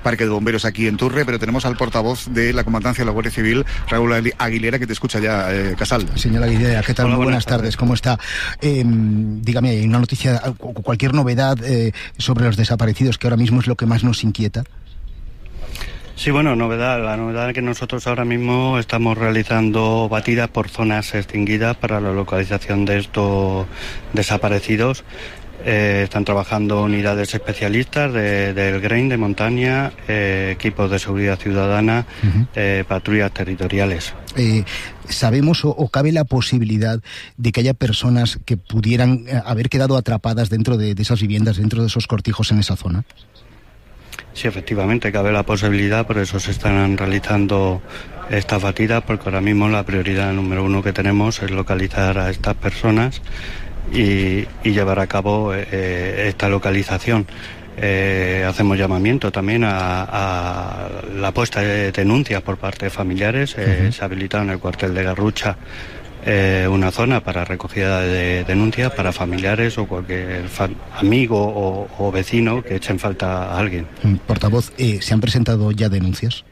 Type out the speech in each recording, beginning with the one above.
Parque de Bomberos aquí en Turre, pero tenemos al portavoz de la Comandancia de la Guardia Civil, Raúl Aguilera, que te escucha ya, Casal. Señora Aguilera, ¿qué tal? Hola, muy buenas tardes, ¿cómo está? Dígame, ¿hay una noticia, cualquier novedad sobre los desaparecidos, que ahora mismo es lo que más nos inquieta? Sí, bueno, la novedad es que nosotros ahora mismo estamos realizando batidas por zonas extinguidas para la localización de estos desaparecidos. Están trabajando unidades especialistas del GRAIN de montaña, equipos de seguridad ciudadana, patrullas territoriales. ¿Sabemos o cabe la posibilidad de que haya personas que pudieran haber quedado atrapadas dentro de esas viviendas, dentro de esos cortijos en esa zona? Sí, efectivamente, cabe la posibilidad, por eso se están realizando estas batidas, porque ahora mismo la prioridad número 1 que tenemos es localizar a estas personas y llevar a cabo esta localización. Hacemos llamamiento también a la puesta de denuncias por parte de familiares. Se ha habilitado en el cuartel de Garrucha una zona para recogida de denuncias para familiares o cualquier amigo o vecino que echen falta a alguien. Portavoz, ¿se han presentado ya denuncias?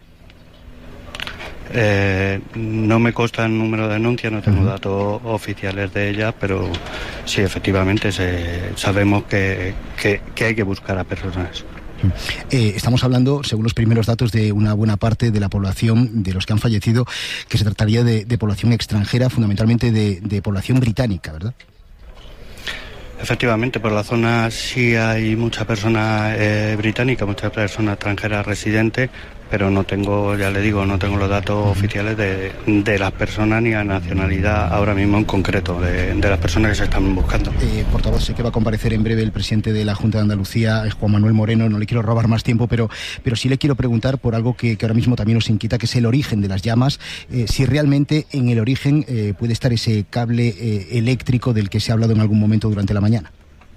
No me consta el número de denuncias, no tengo datos oficiales de ellas, pero sí, efectivamente sabemos que hay que buscar a personas. Estamos hablando, según los primeros datos, de una buena parte de la población, de los que han fallecido, que se trataría de población extranjera, fundamentalmente de población británica, ¿verdad? Efectivamente, por la zona sí hay mucha persona británica, muchas personas extranjeras residentes, pero no tengo, ya le digo, no tengo los datos oficiales de las personas ni la nacionalidad ahora mismo en concreto, de las personas que se están buscando. Portavoz, sé que va a comparecer en breve el presidente de la Junta de Andalucía, Juan Manuel Moreno, no le quiero robar más tiempo, pero sí le quiero preguntar por algo que ahora mismo también nos inquieta, que es el origen de las llamas, si realmente en el origen puede estar ese cable eléctrico del que se ha hablado en algún momento durante la mañana.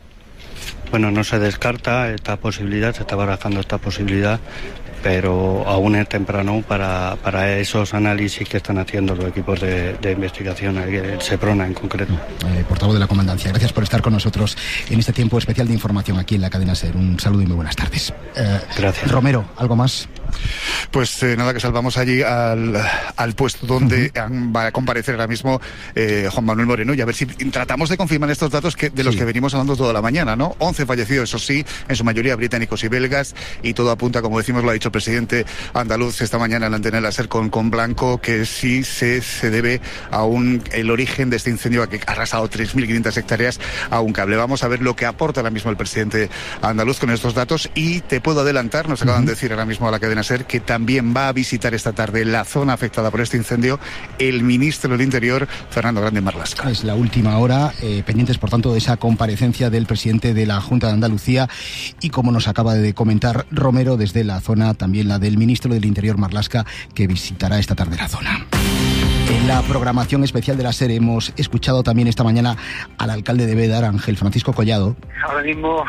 Bueno, no se descarta esta posibilidad, se está barajando esta posibilidad, pero aún es temprano para esos análisis que están haciendo los equipos de investigación, el SEPRONA en concreto. Portavoz de la Comandancia, gracias por estar con nosotros en este tiempo especial de información aquí en la cadena SER. Un saludo y muy buenas tardes. Gracias. Romero, ¿algo más? Pues nada, que salvamos allí al puesto donde va a comparecer ahora mismo Juan Manuel Moreno, y a ver si tratamos de confirmar estos datos de los que venimos hablando toda la mañana, ¿no? 11 fallecidos, eso sí, en su mayoría británicos y belgas, y todo apunta, como decimos, lo ha dicho el presidente andaluz esta mañana en la antena de la SER con Blanco, que sí se debe a el origen de este incendio que ha arrasado 3.500 hectáreas a un cable. Vamos a ver lo que aporta ahora mismo el presidente andaluz con estos datos, y te puedo adelantar, nos acaban de decir ahora mismo a la cadena SER, que también va a visitar esta tarde la zona afectada por este incendio el ministro del Interior, Fernando Grande Marlaska. Es la última hora, pendientes por tanto de esa comparecencia del presidente de la Junta de Andalucía, y como nos acaba de comentar Romero, desde la zona también la del ministro del Interior Marlaska, que visitará esta tarde la zona. En la programación especial de la SER hemos escuchado también esta mañana al alcalde de Bédar, Ángel Francisco Collado. Ahora mismo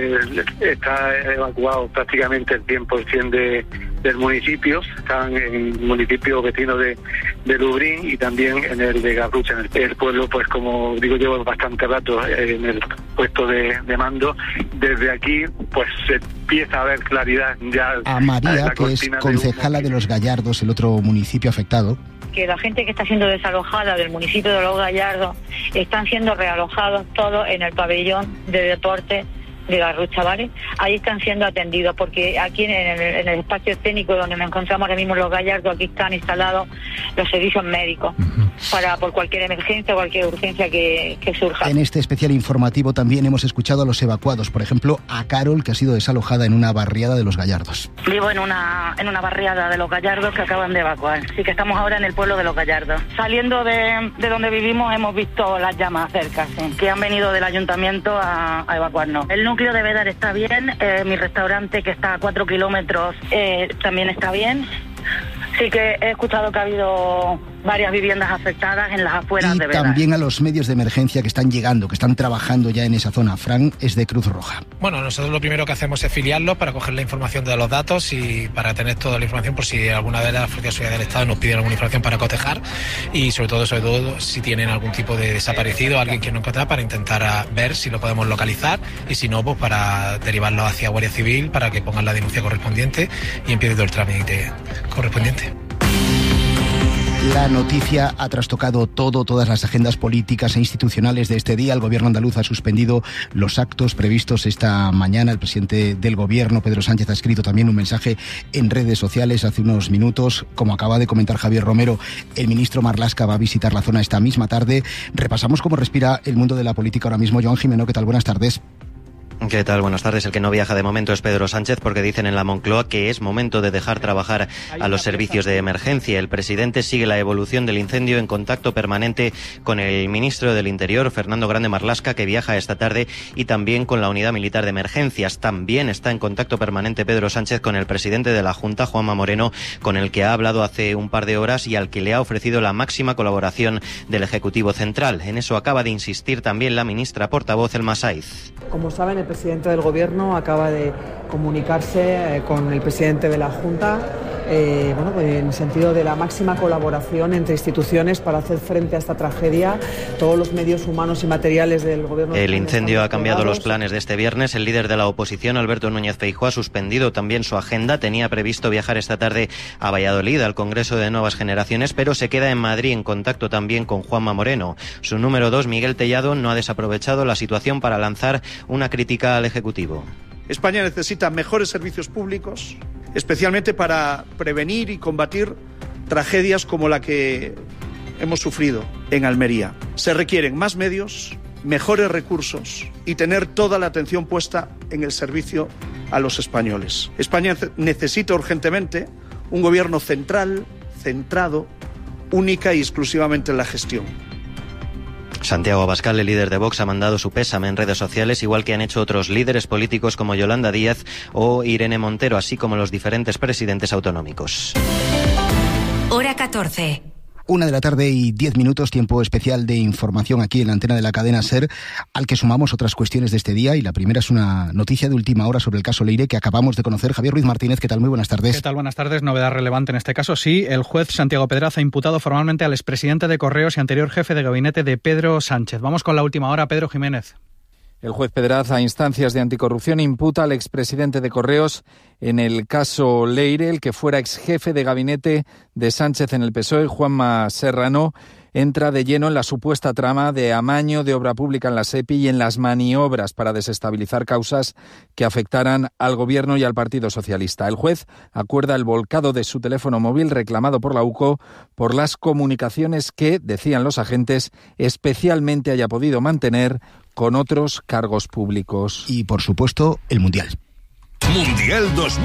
está evacuado prácticamente el 100% del municipio. Están en municipios vecinos de Lubrín y también en el de Garrucha. El pueblo, pues como digo, lleva bastante rato en el puesto de mando. Desde aquí, pues se empieza a ver claridad ya. A María, que es concejala de Los Gallardos, el otro municipio afectado. Que la gente que está siendo desalojada del municipio de Los Gallardos están siendo realojados todos en el pabellón de deporte de Garrucha, ¿vale? Ahí están siendo atendidos, porque aquí en el espacio técnico donde nos encontramos ahora mismo en Los Gallardos, aquí están instalados los servicios médicos por cualquier emergencia o cualquier urgencia que surja. En este especial informativo también hemos escuchado a los evacuados, por ejemplo a Carol, que ha sido desalojada en una barriada de Los Gallardos. Vivo en una barriada de Los Gallardos que acaban de evacuar, así que estamos ahora en el pueblo de Los Gallardos. Saliendo de donde vivimos hemos visto las llamas cerca, sí, que han venido del ayuntamiento a evacuarnos. El núcleo de Bédar está bien, mi restaurante, que está a 4 kilómetros, también está bien. Sí que he escuchado que ha habido varias viviendas afectadas en las afueras de Beda. Y también a los medios de emergencia que están llegando, que están trabajando ya en esa zona. Fran es de Cruz Roja. Bueno, nosotros lo primero que hacemos es filiarlos para coger la información de los datos y para tener toda la información por si alguna de las fuerzas de seguridad del Estado nos piden alguna información para cotejar y sobre todo si tienen algún tipo de desaparecido, alguien que no encontrar, para intentar ver si lo podemos localizar y si no, pues para derivarlo hacia Guardia Civil para que pongan la denuncia correspondiente y empiece todo el trámite correspondiente. La noticia ha trastocado todas las agendas políticas e institucionales de este día. El gobierno andaluz ha suspendido los actos previstos esta mañana. El presidente del gobierno, Pedro Sánchez, ha escrito también un mensaje en redes sociales hace unos minutos. Como acaba de comentar Javier Romero, el ministro Marlaska va a visitar la zona esta misma tarde. Repasamos cómo respira el mundo de la política ahora mismo. Joan Jimeno, ¿qué tal? Buenas tardes. ¿Qué tal? Buenas tardes. El que no viaja de momento es Pedro Sánchez porque dicen en la Moncloa que es momento de dejar trabajar a los servicios de emergencia. El presidente sigue la evolución del incendio en contacto permanente con el ministro del Interior, Fernando Grande Marlaska, que viaja esta tarde, y también con la Unidad Militar de Emergencias. También está en contacto permanente Pedro Sánchez con el presidente de la Junta, Juanma Moreno, con el que ha hablado hace un par de horas y al que le ha ofrecido la máxima colaboración del Ejecutivo Central. En eso acaba de insistir también la ministra portavoz, Elma Saiz. Como saben, el presidente del Gobierno acaba de comunicarse con el presidente de la Junta en el sentido de la máxima colaboración entre instituciones para hacer frente a esta tragedia. Todos los medios humanos y materiales del Gobierno. El incendio ha cambiado los planes de este viernes. El líder de la oposición, Alberto Núñez Feijóo, ha suspendido también su agenda. Tenía previsto viajar esta tarde a Valladolid, al Congreso de Nuevas Generaciones, pero se queda en Madrid en contacto también con Juanma Moreno. Su número 2, Miguel Tellado, no ha desaprovechado la situación para lanzar una crítica al Ejecutivo. España necesita mejores servicios públicos, especialmente para prevenir y combatir tragedias como la que hemos sufrido en Almería. Se requieren más medios, mejores recursos y tener toda la atención puesta en el servicio a los españoles. España necesita urgentemente un gobierno central, centrado, única y exclusivamente en la gestión. Santiago Abascal, el líder de Vox, ha mandado su pésame en redes sociales, igual que han hecho otros líderes políticos como Yolanda Díaz o Irene Montero, así como los diferentes presidentes autonómicos. Hora 14. 1:10 p.m, tiempo especial de información aquí en la antena de la cadena SER, al que sumamos otras cuestiones de este día, y la primera es una noticia de última hora sobre el caso Leire que acabamos de conocer. Javier Ruiz Martínez, ¿qué tal? Muy buenas tardes. ¿Qué tal? Buenas tardes. Novedad relevante en este caso. Sí, el juez Santiago Pedraz ha imputado formalmente al expresidente de Correos y anterior jefe de gabinete de Pedro Sánchez. Vamos con la última hora, Pedro Jiménez. El juez Pedraz, a instancias de anticorrupción, imputa al expresidente de Correos en el caso Leire, el que fuera exjefe de gabinete de Sánchez en el PSOE, Juanma Serrano, entra de lleno en la supuesta trama de amaño de obra pública en la SEPI y en las maniobras para desestabilizar causas que afectaran al Gobierno y al Partido Socialista. El juez acuerda el volcado de su teléfono móvil reclamado por la UCO por las comunicaciones que, decían los agentes, especialmente haya podido mantener con otros cargos públicos. Y, por supuesto, el Mundial. Mundial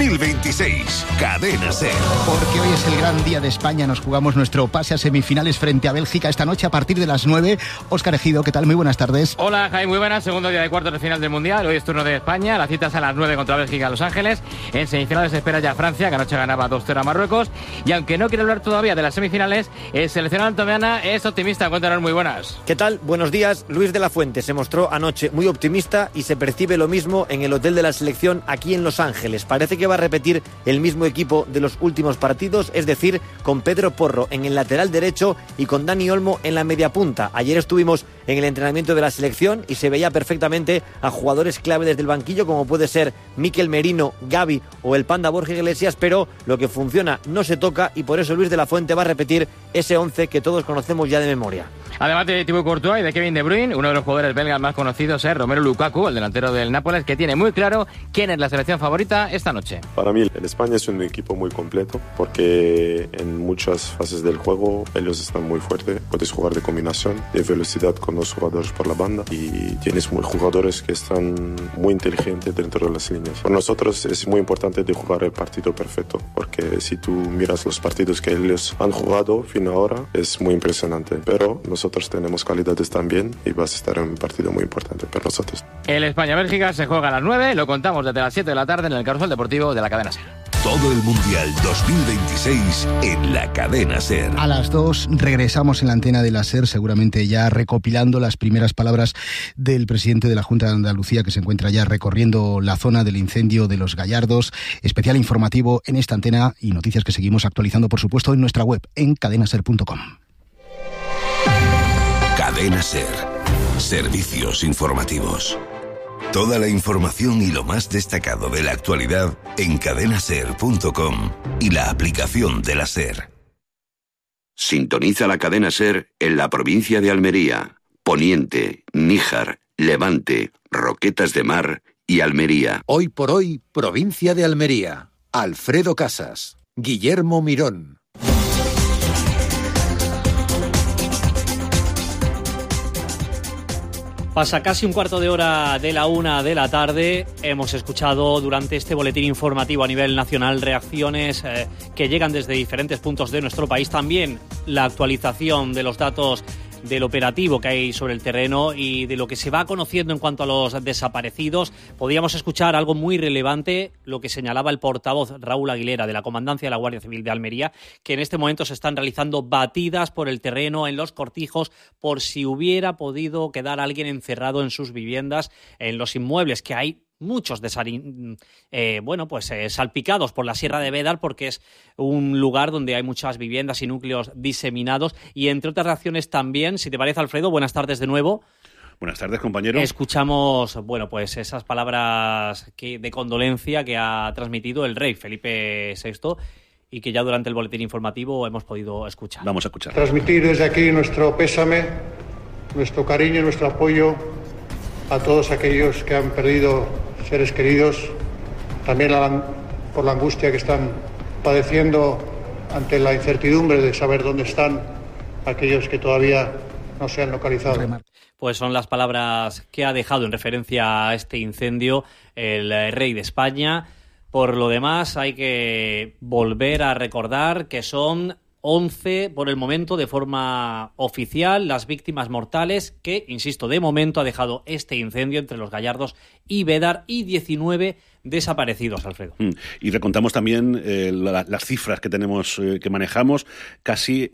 2026, Cadena SER. Porque hoy es el gran día de España, nos jugamos nuestro pase a semifinales frente a Bélgica esta noche a partir de las 9. Óscar Ejido, ¿qué tal? Muy buenas tardes. Hola, Jaime, muy buenas. Segundo día de cuartos de final del Mundial. Hoy es turno de España. La cita es a las 9 contra Bélgica en Los Ángeles. En semifinales se espera ya Francia, que anoche ganaba 2-0 a Marruecos. Y aunque no quiere hablar todavía de las semifinales, el seleccionado antomeana es optimista. Cuéntanos, muy buenas. ¿Qué tal? Buenos días. Luis de la Fuente se mostró anoche muy optimista y se percibe lo mismo en el hotel de la selección aquí en Los Ángeles. Parece que va a repetir el mismo equipo de los últimos partidos, es decir, con Pedro Porro en el lateral derecho y con Dani Olmo en la media punta. Ayer estuvimos en el entrenamiento de la selección y se veía perfectamente a jugadores clave desde el banquillo, como puede ser Mikel Merino, Gavi o el Panda Borja Iglesias, pero lo que funciona no se toca y por eso Luis de la Fuente va a repetir ese 11 que todos conocemos ya de memoria. Además de Thibaut Courtois y de Kevin De Bruyne, uno de los jugadores belgas más conocidos es Romelu Lukaku, el delantero del Nápoles, que tiene muy claro quién es la selección favorita esta noche. Para mí, el España es un equipo muy completo porque en muchas fases del juego ellos están muy fuertes. Puedes jugar de combinación, de velocidad con los jugadores por la banda y tienes jugadores que están muy inteligentes dentro de las líneas. Para nosotros es muy importante de jugar el partido perfecto porque si tú miras los partidos que ellos han jugado fin ahora es muy impresionante. Pero nosotros nosotros tenemos cualidades también y va a estar un partido muy importante para nosotros. El España-Bélgica se juega a las 9, lo contamos desde las 7 de la tarde en el Carrusel Deportivo de la cadena SER. Todo el Mundial 2026 en la cadena SER. A las 2 regresamos en la antena de la SER, seguramente ya recopilando las primeras palabras del presidente de la Junta de Andalucía, que se encuentra ya recorriendo la zona del incendio de Los Gallardos. Especial informativo en esta antena y noticias que seguimos actualizando, por supuesto, en nuestra web, en cadenaser.com. Cadena SER. Servicios informativos. Toda la información y lo más destacado de la actualidad en cadenaser.com y la aplicación de la SER. Sintoniza la cadena SER en la provincia de Almería, Poniente, Níjar, Levante, Roquetas de Mar y Almería. Hoy por hoy, provincia de Almería. Alfredo Casas, Guillermo Mirón. Pasa casi un cuarto de hora de la 1 de la tarde. Hemos escuchado durante este boletín informativo a nivel nacional reacciones que llegan desde diferentes puntos de nuestro país. También la actualización de los datos del operativo que hay sobre el terreno y de lo que se va conociendo en cuanto a los desaparecidos. Podíamos escuchar algo muy relevante, lo que señalaba el portavoz Raúl Aguilera de la Comandancia de la Guardia Civil de Almería, que en este momento se están realizando batidas por el terreno, en los cortijos, por si hubiera podido quedar alguien encerrado en sus viviendas, en los inmuebles, que hay muchos salpicados por la Sierra de Bédar, porque es un lugar donde hay muchas viviendas y núcleos diseminados. Y entre otras reacciones también, si te parece, Alfredo, buenas tardes de nuevo. Buenas tardes, compañero. Escuchamos, esas palabras de condolencia que ha transmitido el rey Felipe VI y que ya durante el boletín informativo hemos podido escuchar. Vamos a escuchar. Transmitir desde aquí nuestro pésame, nuestro cariño y nuestro apoyo a todos aquellos que han perdido seres queridos, también por la angustia que están padeciendo ante la incertidumbre de saber dónde están aquellos que todavía no se han localizado. Pues son las palabras que ha dejado en referencia a este incendio el rey de España. Por lo demás, hay que volver a recordar que son 11 por el momento de forma oficial las víctimas mortales que, insisto, de momento ha dejado este incendio entre Los Gallardos y Bédar, y 19 desaparecidos, Alfredo. Y recontamos también las cifras que tenemos, que manejamos, casi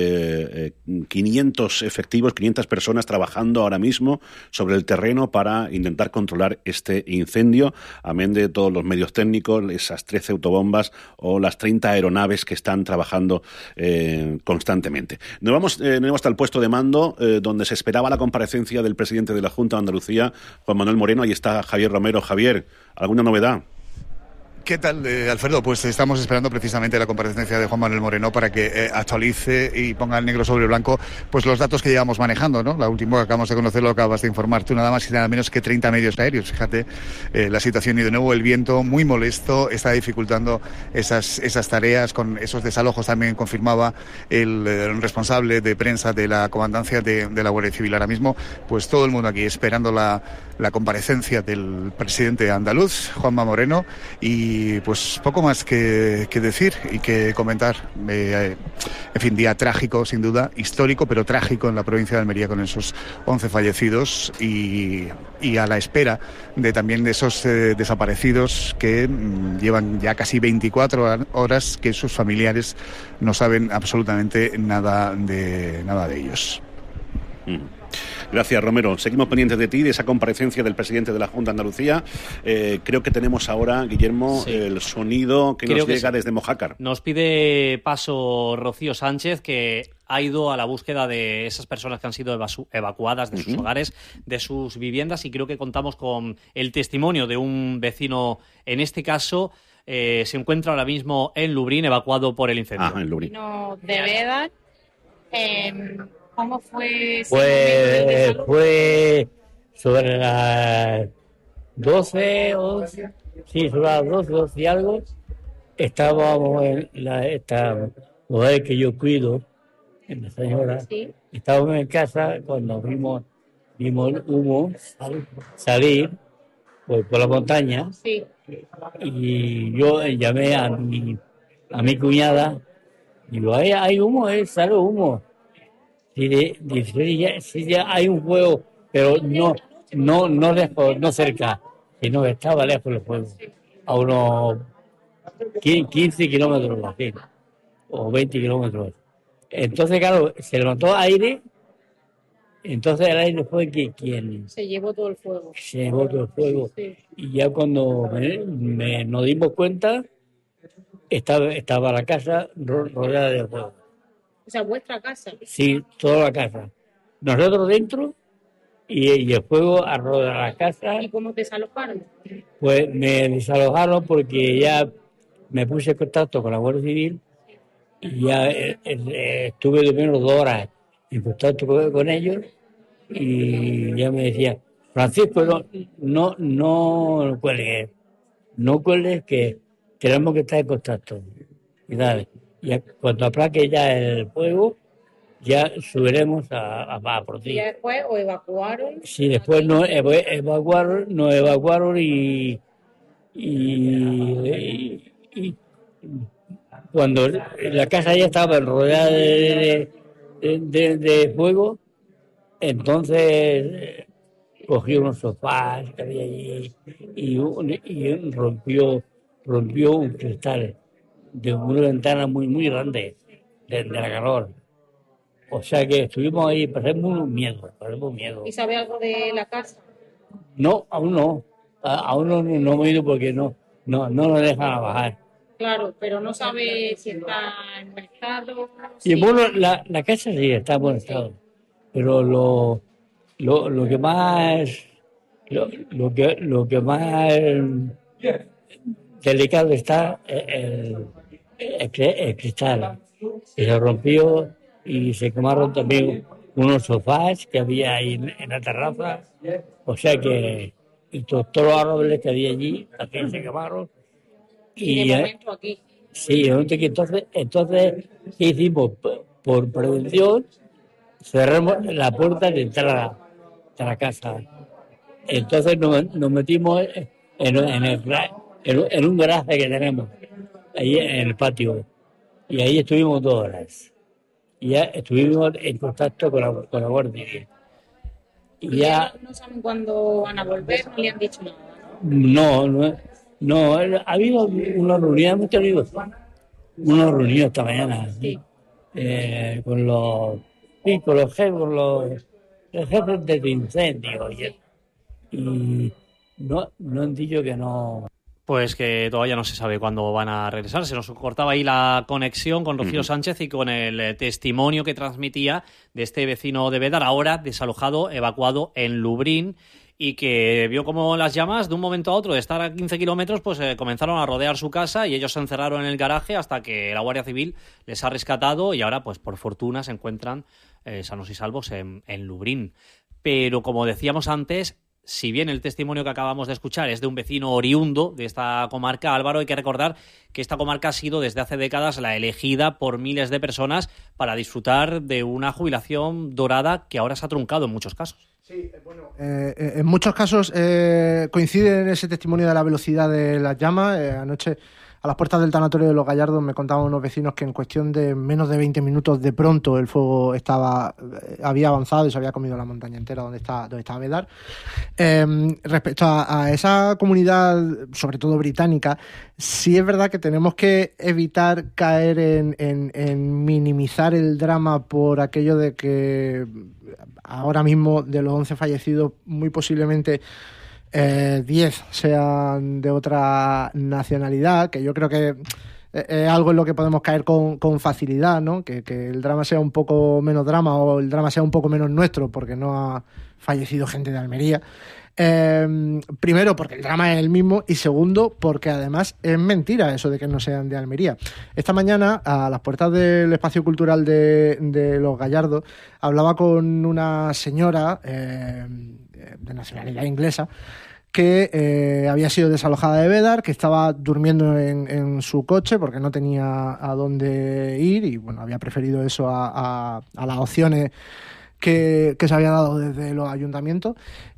500 efectivos, 500 personas trabajando ahora mismo sobre el terreno para intentar controlar este incendio, amén de todos los medios técnicos, esas 13 autobombas o las 30 aeronaves que están trabajando constantemente. Nos vamos hasta el puesto de mando, donde se esperaba la comparecencia del presidente de la Junta de Andalucía, Juan Manuel Moreno. Ahí está Javier Romero. Javier, ¿alguna novedad? ¿Qué tal, Alfredo? Pues estamos esperando precisamente la comparecencia de Juan Manuel Moreno para que actualice y ponga el negro sobre blanco pues los datos que llevamos manejando, ¿no? La última que acabamos de conocer, lo acabas de informar tú, nada más y nada menos que 30 medios aéreos. Fíjate la situación, y de nuevo el viento muy molesto está dificultando esas tareas. Con esos desalojos también confirmaba el responsable de prensa de la comandancia de la Guardia Civil. Ahora mismo pues todo el mundo aquí esperando la comparecencia del presidente andaluz, Juanma Moreno, y pues poco más que decir y que comentar. En fin, día trágico sin duda, histórico pero trágico en la provincia de Almería, con esos 11 fallecidos y a la espera de también de esos desaparecidos que llevan ya casi 24 horas que sus familiares no saben absolutamente nada de ellos. Gracias, Romero. Seguimos pendientes de ti, de esa comparecencia del presidente de la Junta de Andalucía. Creo que tenemos ahora, Guillermo, el sonido que nos llega desde Mojácar. Nos pide paso Rocío Sánchez, que ha ido a la búsqueda de esas personas que han sido evacuadas de sus hogares, de sus viviendas, y creo que contamos con el testimonio de un vecino. En este caso, se encuentra ahora mismo en Lubrín, evacuado por el incendio. En Lubrín. De Bédar. ¿Cómo fue? Fue sobre las 12 o sí, sobre las 12 y algo. Estábamos en esta mujer que yo cuido, en la señora. Sí. Estábamos en casa cuando vimos el humo salir por la montaña. Sí. Y yo llamé a mi cuñada. Digo, hay humo, sale humo. si ya hay un fuego, pero no lejos, no cerca, sino que estaba lejos el fuego, a unos 15 kilómetros así, o 20 kilómetros. Entonces, claro, se notó aire, entonces el aire fue quien se llevó todo el fuego. Se llevó todo el fuego. Sí. Y ya cuando nos dimos cuenta, estaba la casa rodeada de fuego. O sea, ¿vuestra casa? Sí, toda la casa. Nosotros dentro y el fuego rodeó la casa. ¿Y cómo te desalojaron? Pues me desalojaron porque ya me puse en contacto con la Guardia Civil y ya estuve de menos 2 horas en contacto con ellos y ya me decía, Francisco, no cuelgues que tenemos que estar en contacto. Y dale, ya cuando aplaque ya el fuego, ya subiremos a por ti. ¿Y después os evacuaron? Sí, después nos evacuaron y cuando la casa ya estaba rodeada de fuego, entonces cogí unos sofás que había allí y rompió un cristal de una ventana muy grande de la calor. O sea que estuvimos ahí, pasamos miedo. ¿Y sabe algo de la casa? No, aún no. Aún no hemos ido porque no nos dejan bajar. Claro, pero no sabe si está en buen estado. Y bueno, la casa sí está en buen estado. Pero lo que más delicado está el cristal. Y se rompió y se quemaron también unos sofás que había ahí en la terraza. O sea que todos los árboles que había allí también se quemaron. Y de momento aquí. Sí, de momento aquí. Entonces, ¿qué hicimos? Por prevención, cerramos la puerta de entrada de la casa. Entonces nos metimos en un garaje que tenemos ahí en el patio. Y ahí estuvimos 2 horas. Y ya estuvimos en contacto con la Guardia Civil. Y ya no saben cuándo van a volver, no le han dicho nada, ¿no? No, ha habido una reunión, hemos tenido una reunión esta mañana. Sí. Con los jefes de incendio. Y no han dicho que no. Pues que todavía no se sabe cuándo van a regresar. Se nos cortaba ahí la conexión con Rocío Sánchez y con el testimonio que transmitía de este vecino de Bédar, ahora desalojado, evacuado en Lublin, y que vio como las llamas de un momento a otro, de estar a 15 kilómetros, pues comenzaron a rodear su casa y ellos se encerraron en el garaje hasta que la Guardia Civil les ha rescatado y ahora, pues por fortuna, se encuentran sanos y salvos en Lublin. Pero como decíamos antes, si bien el testimonio que acabamos de escuchar es de un vecino oriundo de esta comarca, Álvaro, hay que recordar que esta comarca ha sido desde hace décadas la elegida por miles de personas para disfrutar de una jubilación dorada que ahora se ha truncado en muchos casos. Sí, bueno, en muchos casos coincide en ese testimonio de la velocidad de las llamas. Anoche, a las puertas del tanatorio de Los Gallardos, me contaban unos vecinos que en cuestión de menos de 20 minutos de pronto el fuego había avanzado y se había comido la montaña entera donde está Bédar. Respecto a esa comunidad, sobre todo británica, sí es verdad que tenemos que evitar caer en minimizar el drama por aquello de que ahora mismo de los 11 fallecidos muy posiblemente 10 sean de otra nacionalidad, que yo creo que es algo en lo que podemos caer con facilidad, ¿no? Que el drama sea un poco menos drama o el drama sea un poco menos nuestro porque no ha fallecido gente de Almería. Primero, porque el drama es el mismo, y segundo, porque además es mentira eso de que no sean de Almería. Esta mañana, a las puertas del espacio cultural de Los Gallardos, hablaba con una señora de nacionalidad inglesa que había sido desalojada de Bédar, que estaba durmiendo en su coche porque no tenía a dónde ir y bueno, había preferido eso a las opciones que se había dado desde los ayuntamientos.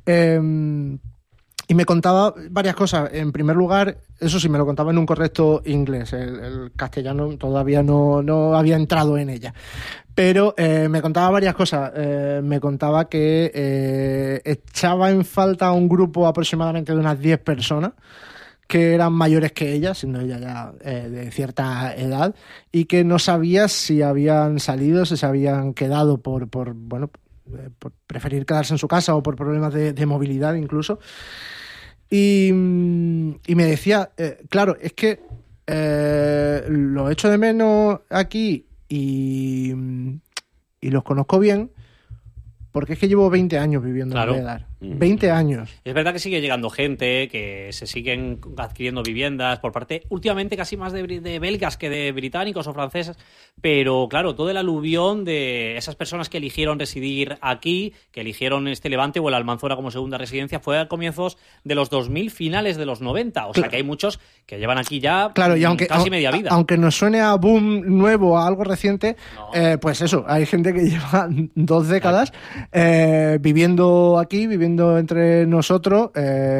Y me contaba varias cosas. En primer lugar, eso sí, me lo contaba en un correcto inglés. El castellano todavía no había entrado en ella. Pero me contaba varias cosas. Me contaba que echaba en falta a un grupo aproximadamente de unas 10 personas que eran mayores que ella, siendo ella ya de cierta edad, y que no sabía si habían salido, si se habían quedado por preferir quedarse en su casa o por problemas de movilidad incluso. Y me decía, claro, es que lo echo de menos aquí y los conozco bien porque es que llevo 20 años viviendo en Balear. 20 años. Es verdad que sigue llegando gente, que se siguen adquiriendo viviendas por parte, últimamente casi más de belgas que de británicos o franceses, pero claro, todo el aluvión de esas personas que eligieron residir aquí, que eligieron este Levante o el Almanzora como segunda residencia, fue a comienzos de los 2000, finales de los 90. O sea que hay muchos que llevan aquí ya casi media vida. Aunque nos suene a boom nuevo, a algo reciente, pues eso, hay gente que lleva 2 décadas viviendo aquí, viviendo entre nosotros,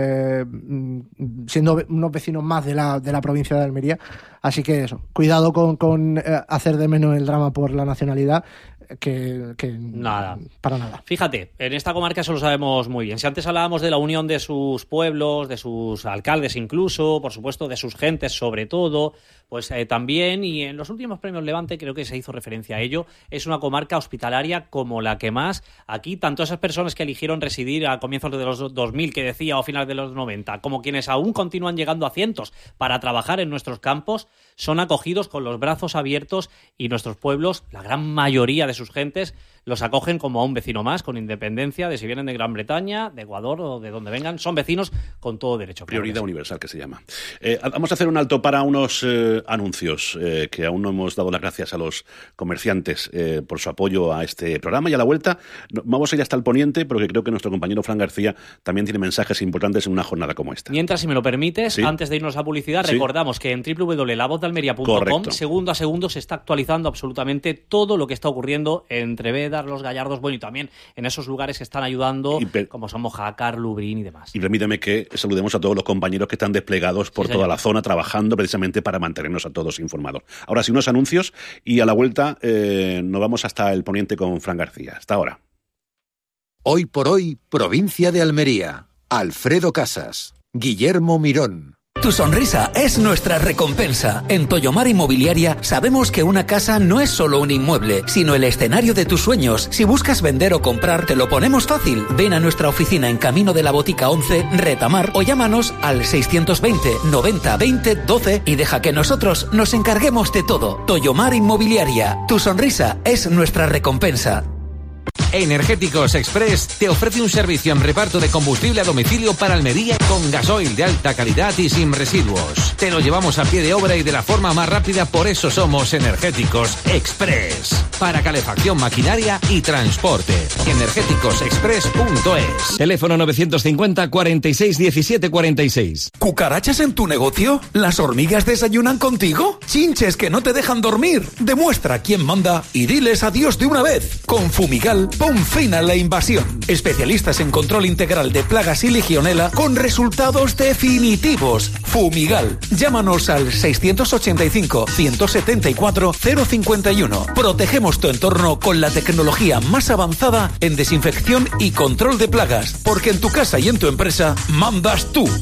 siendo unos vecinos más de la provincia de Almería. Así que eso, cuidado con hacer de menos el drama por la nacionalidad, que nada, para nada. Fíjate, en esta comarca eso lo sabemos muy bien. Si antes hablábamos de la unión de sus pueblos, de sus alcaldes incluso, por supuesto, de sus gentes sobre todo, pues también, y en los últimos premios Levante creo que se hizo referencia a ello, es una comarca hospitalaria como la que más. Aquí, tanto esas personas que eligieron residir a comienzos de los 2000, que decía, o finales de los 90, como quienes aún continúan llegando a cientos para trabajar en nuestros campos, son acogidos con los brazos abiertos y nuestros pueblos, la gran mayoría de sus gentes, los acogen como a un vecino más, con independencia de si vienen de Gran Bretaña, de Ecuador o de donde vengan. Son vecinos con todo derecho. Prioridad universal, que se llama. Vamos a hacer un alto para unos anuncios que aún no hemos dado las gracias a los comerciantes por su apoyo a este programa, y a la vuelta vamos a ir hasta el poniente porque creo que nuestro compañero Fran García también tiene mensajes importantes en una jornada como esta. Mientras, si me lo permites, antes de irnos a publicidad, recordamos que en www.lavozdealmeria.com segundo a segundo se está actualizando absolutamente todo lo que está ocurriendo entre Bédar, Los Gallardos, bueno, y también en esos lugares que están ayudando, como son Mojácar, Lubrín y demás. Y permíteme que saludemos a todos los compañeros que están desplegados por toda la zona, trabajando precisamente para mantenernos a todos informados. Ahora sí, unos anuncios, y a la vuelta nos vamos hasta el poniente con Fran García. Hasta ahora. Hoy por hoy, provincia de Almería. Alfredo Casas, Guillermo Mirón. Tu sonrisa es nuestra recompensa. En Toyomar Inmobiliaria sabemos que una casa no es solo un inmueble, sino el escenario de tus sueños. Si buscas vender o comprar, te lo ponemos fácil. Ven a nuestra oficina en Camino de la Botica 11, Retamar, o llámanos al 620 90 20 12 y deja que nosotros nos encarguemos de todo. Toyomar Inmobiliaria. Tu sonrisa es nuestra recompensa. Energéticos Express te ofrece un servicio en reparto de combustible a domicilio para Almería con gasoil de alta calidad y sin residuos. Te lo llevamos a pie de obra y de la forma más rápida, por eso somos Energéticos Express. Para calefacción, maquinaria y transporte. energéticosexpress.es. Teléfono 950 46 17 46. ¿Cucarachas en tu negocio? ¿Las hormigas desayunan contigo? ¿Chinches que no te dejan dormir? Demuestra quién manda y diles adiós de una vez. Con Fumigal, pon fin a la invasión. Especialistas en control integral de plagas y legionela con resultados definitivos. Fumigal. Llámanos al 685 174 051. Protegemos tu entorno con la tecnología más avanzada en desinfección y control de plagas, porque en tu casa y en tu empresa mandas tú.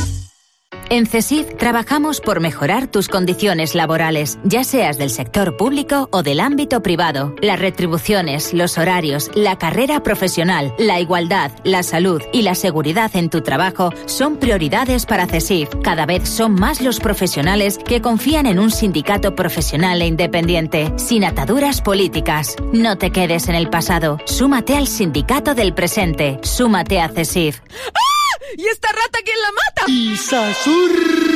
En CESIF trabajamos por mejorar tus condiciones laborales, ya seas del sector público o del ámbito privado. Las retribuciones, los horarios, la carrera profesional, la igualdad, la salud y la seguridad en tu trabajo son prioridades para CESIF. Cada vez son más los profesionales que confían en un sindicato profesional e independiente, sin ataduras políticas. No te quedes en el pasado. Súmate al sindicato del presente. Súmate a CESIF. ¡Ah! ¿Y esta rata quién la mata? ¡Isasur!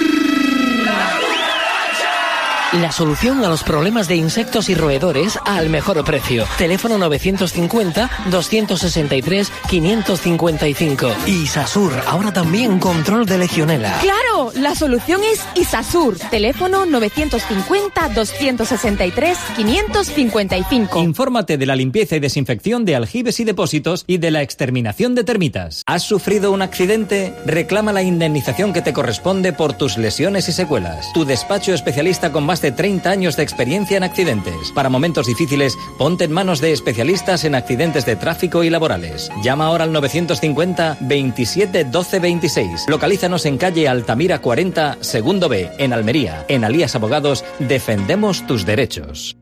La solución a los problemas de insectos y roedores al mejor precio. Teléfono 950-263-555. Isasur, ahora también control de legionela. ¡Claro! No, la solución es Isasur. Teléfono 950-263-555. Infórmate de la limpieza y desinfección de aljibes y depósitos y de la exterminación de termitas. ¿Has sufrido un accidente? Reclama la indemnización que te corresponde por tus lesiones y secuelas. Tu despacho especialista con más de 30 años de experiencia en accidentes. Para momentos difíciles, ponte en manos de especialistas en accidentes de tráfico y laborales. Llama ahora al 950 27 12 26. Localízanos en calle Altamira 40, segundo B, en Almería. En Alías Abogados defendemos tus derechos.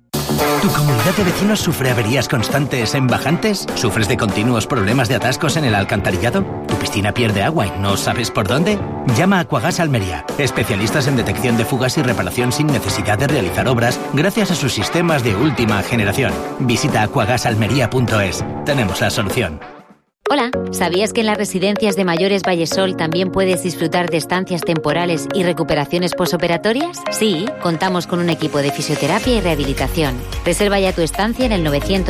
¿Tu comunidad de vecinos sufre averías constantes en bajantes? ¿Sufres de continuos problemas de atascos en el alcantarillado? ¿Tu piscina pierde agua y no sabes por dónde? Llama a Aquagas Almería, especialistas en detección de fugas y reparación sin necesidad de realizar obras gracias a sus sistemas de última generación. Visita aquagasalmería.es. Tenemos la solución. Hola, ¿sabías que en las residencias de mayores Vallesol también puedes disfrutar de estancias temporales y recuperaciones posoperatorias? Sí, contamos con un equipo de fisioterapia y rehabilitación. Reserva ya tu estancia en el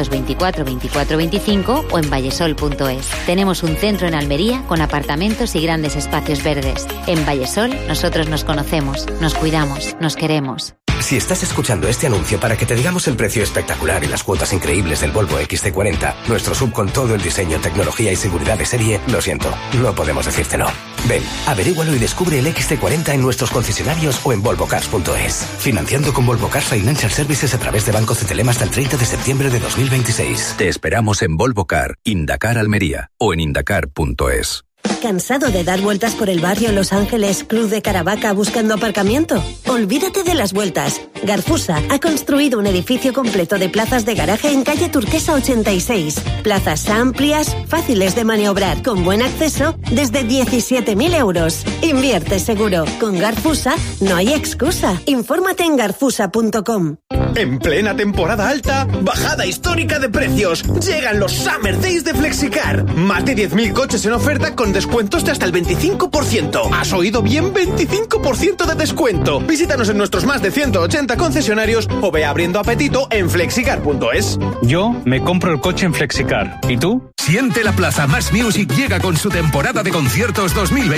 924 24 25 o en vallesol.es. Tenemos un centro en Almería con apartamentos y grandes espacios verdes. En Vallesol nosotros nos conocemos, nos cuidamos, nos queremos. Si estás escuchando este anuncio para que te digamos el precio espectacular y las cuotas increíbles del Volvo XC40, nuestro SUV con todo el diseño, tecnología y seguridad de serie, lo siento, no podemos decírtelo. Ven, averígualo y descubre el XC40 en nuestros concesionarios o en volvocars.es. Financiando con Volvo Cars Financial Services a través de Banco Cetelem hasta el 30 de septiembre de 2026. Te esperamos en Volvo Car, Indacar Almería o en indacar.es. ¿Cansado de dar vueltas por el barrio Los Ángeles, Cruz de Caravaca buscando aparcamiento? Olvídate de las vueltas. Garfusa ha construido un edificio completo de plazas de garaje en calle Turquesa 86. Plazas amplias, fáciles de maniobrar, con buen acceso, desde 17.000 euros. Invierte seguro. Con Garfusa no hay excusa. Infórmate en garfusa.com. En plena temporada alta, bajada histórica de precios. Llegan los Summer Days de Flexicar. Más de 10.000 coches en oferta con descuentos de hasta el 25%. ¿Has oído bien? 25% de descuento. Visítanos en nuestros más de 180 concesionarios o ve abriendo apetito en flexicar.es. Yo me compro el coche en Flexicar. ¿Y tú? Siente la Plaza Más Music llega con su temporada de conciertos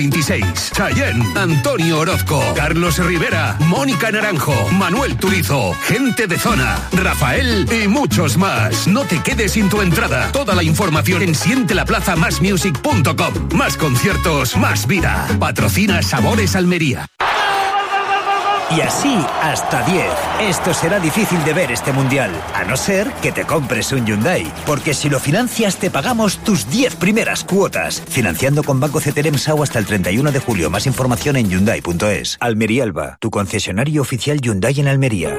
2026. Chayanne, Antonio Orozco, Carlos Rivera, Mónica Naranjo, Manuel Turizo, Gente de Zona, Rafael y muchos más. No te quedes sin tu entrada. Toda la información en sientelaplazamasmusic.com. Más conciertos, más vida. Patrocina Sabores Almería. Y así hasta 10. Esto será difícil de ver este mundial, a no ser que te compres un Hyundai. Porque si lo financias te pagamos tus 10 primeras cuotas. Financiando con Banco Cetelem SAU hasta el 31 de julio. Más información en Hyundai.es. Almería Alba, tu concesionario oficial Hyundai en Almería.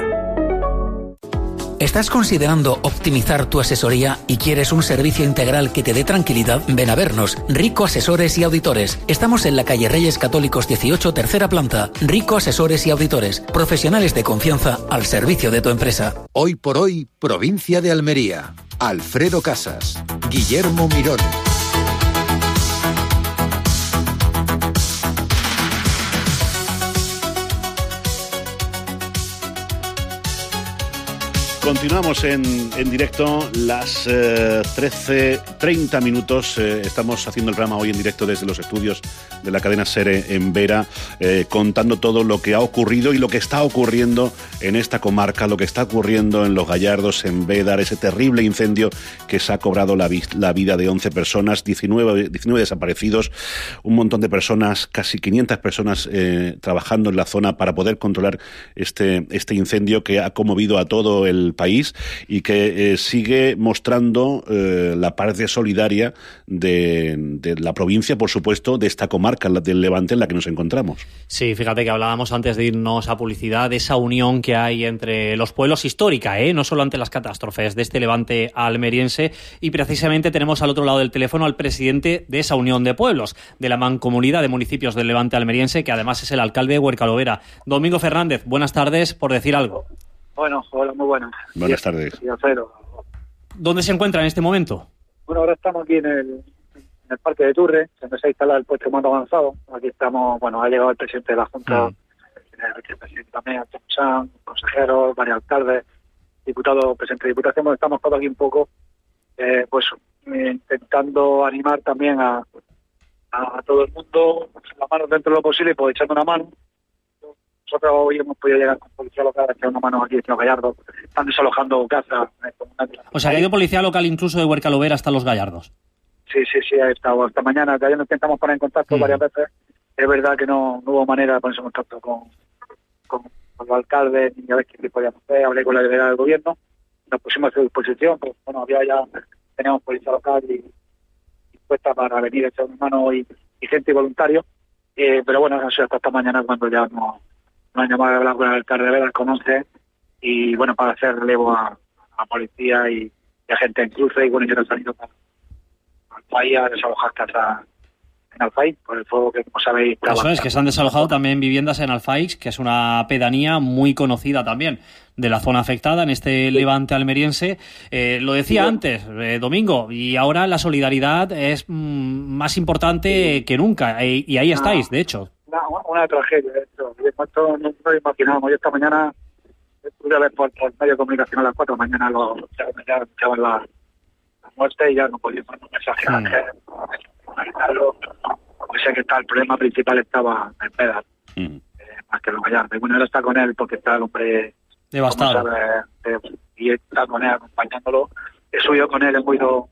¿Estás considerando optimizar tu asesoría y quieres un servicio integral que te dé tranquilidad? Ven a vernos, Rico Asesores y Auditores. Estamos en la calle Reyes Católicos 18, tercera planta. Rico Asesores y Auditores, profesionales de confianza al servicio de tu empresa. Hoy por hoy, provincia de Almería. Alfredo Casas, Guillermo Mirón. Continuamos en directo, las 13:30 minutos. Estamos haciendo el programa hoy en directo desde los estudios de la cadena SER en Vera, contando todo lo que ha ocurrido y lo que está ocurriendo en esta comarca, lo que está ocurriendo en Los Gallardos, en Bédar, ese terrible incendio que se ha cobrado la vida de 11 personas, 19 desaparecidos, un montón de personas, casi 500 personas trabajando en la zona para poder controlar este incendio que ha conmovido a todo el país y que sigue mostrando la parte solidaria de la provincia, por supuesto, de esta comarca del Levante en la que nos encontramos. Sí, fíjate que hablábamos antes de irnos a publicidad de esa unión que hay entre los pueblos histórica, no solo ante las catástrofes de este Levante almeriense, y precisamente tenemos al otro lado del teléfono al presidente de esa unión de pueblos, de la Mancomunidad de Municipios del Levante almeriense, que además es el alcalde de Huercalovera. Domingo Fernández, buenas tardes, por decir algo. Bueno, hola, muy buenas. Buenas tardes. ¿Dónde se encuentra en este momento? Bueno, ahora estamos aquí en el Parque de Turre, donde se ha instalado el puesto de mando avanzado. Aquí estamos, bueno, ha llegado el presidente de la Junta, el vicepresidente también, Antonio Sanz, consejeros, varios alcaldes, diputados, presidente de Diputación. Estamos todos aquí un poco, intentando animar también a a todo el mundo, la mano dentro de lo posible, pues echando una mano. Nosotros hoy hemos podido llegar con policía local a echar una mano aquí en Los Gallardos. Están desalojando casas. O sea, que ha ido policía local incluso de Huercalovera hasta Los Gallardos. Sí, ha estado hasta mañana. Todavía nos intentamos poner en contacto varias veces. Es verdad que no hubo manera de ponerse en contacto con los alcaldes ni a ver qué podíamos hacer. Hablé con la delegada del gobierno. Nos pusimos a su disposición. Pues, bueno, teníamos policía local y dispuesta para venir a echar una mano y gente voluntario. Pero bueno, no sé, hasta esta mañana cuando ya nos han llamado a hablar con el alcalde de Vedas, con 11, y bueno, para hacer relevo a policía y a gente en cruce, y bueno, yo he salido para Alfay a desalojar casas en Alfay, por el fuego que, como sabéis... Eso es, que se han desalojado también viviendas en Alfay, que es una pedanía muy conocida también de la zona afectada en este levante almeriense. Lo decía antes, Domingo, y ahora la solidaridad es más importante que nunca, y ahí estáis, de hecho. Una tragedia, de hecho. Esto no lo imaginábamos. Yo esta mañana pude ver por medio de comunicación a las 4 de la mañana ya anunciaban la muerte y ya no podía poner un mensaje a evitarlo. Sé que el problema principal estaba en Vedas, más que en Los Gallardos. Bueno, él está con él porque está el hombre devastado. Y está con él acompañándolo. He subido con él, he ido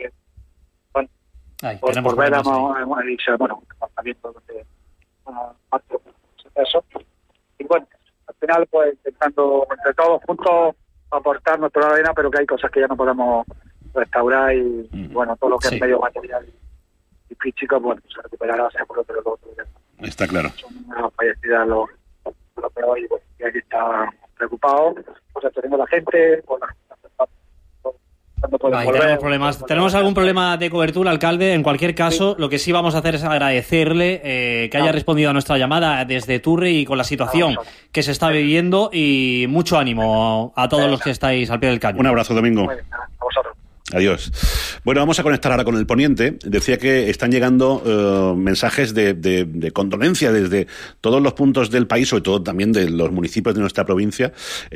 por Vedas, hemos dicho, bueno, viendo eso. Y bueno, al final pues intentando entre todos juntos aportar nuestra arena, pero que hay cosas que ya no podemos restaurar y bueno, todo lo que es medio material y físico, bueno, se recuperará seguro, pero lo otro ya está claro. Son una fallecidas lo peor y bueno, y aquí está preocupado, pues tenemos la gente, con tenemos algún problema de cobertura, alcalde. En cualquier caso, lo que sí vamos a hacer es agradecerle que haya respondido a nuestra llamada desde Turre y con la situación que se está viviendo, y mucho ánimo a todos los que estáis al pie del cañón. Un abrazo, Domingo. A vosotros. Adiós. Bueno, vamos a conectar ahora con el poniente. Decía que están llegando mensajes de condolencia desde todos los puntos del país, sobre todo también de los municipios de nuestra provincia,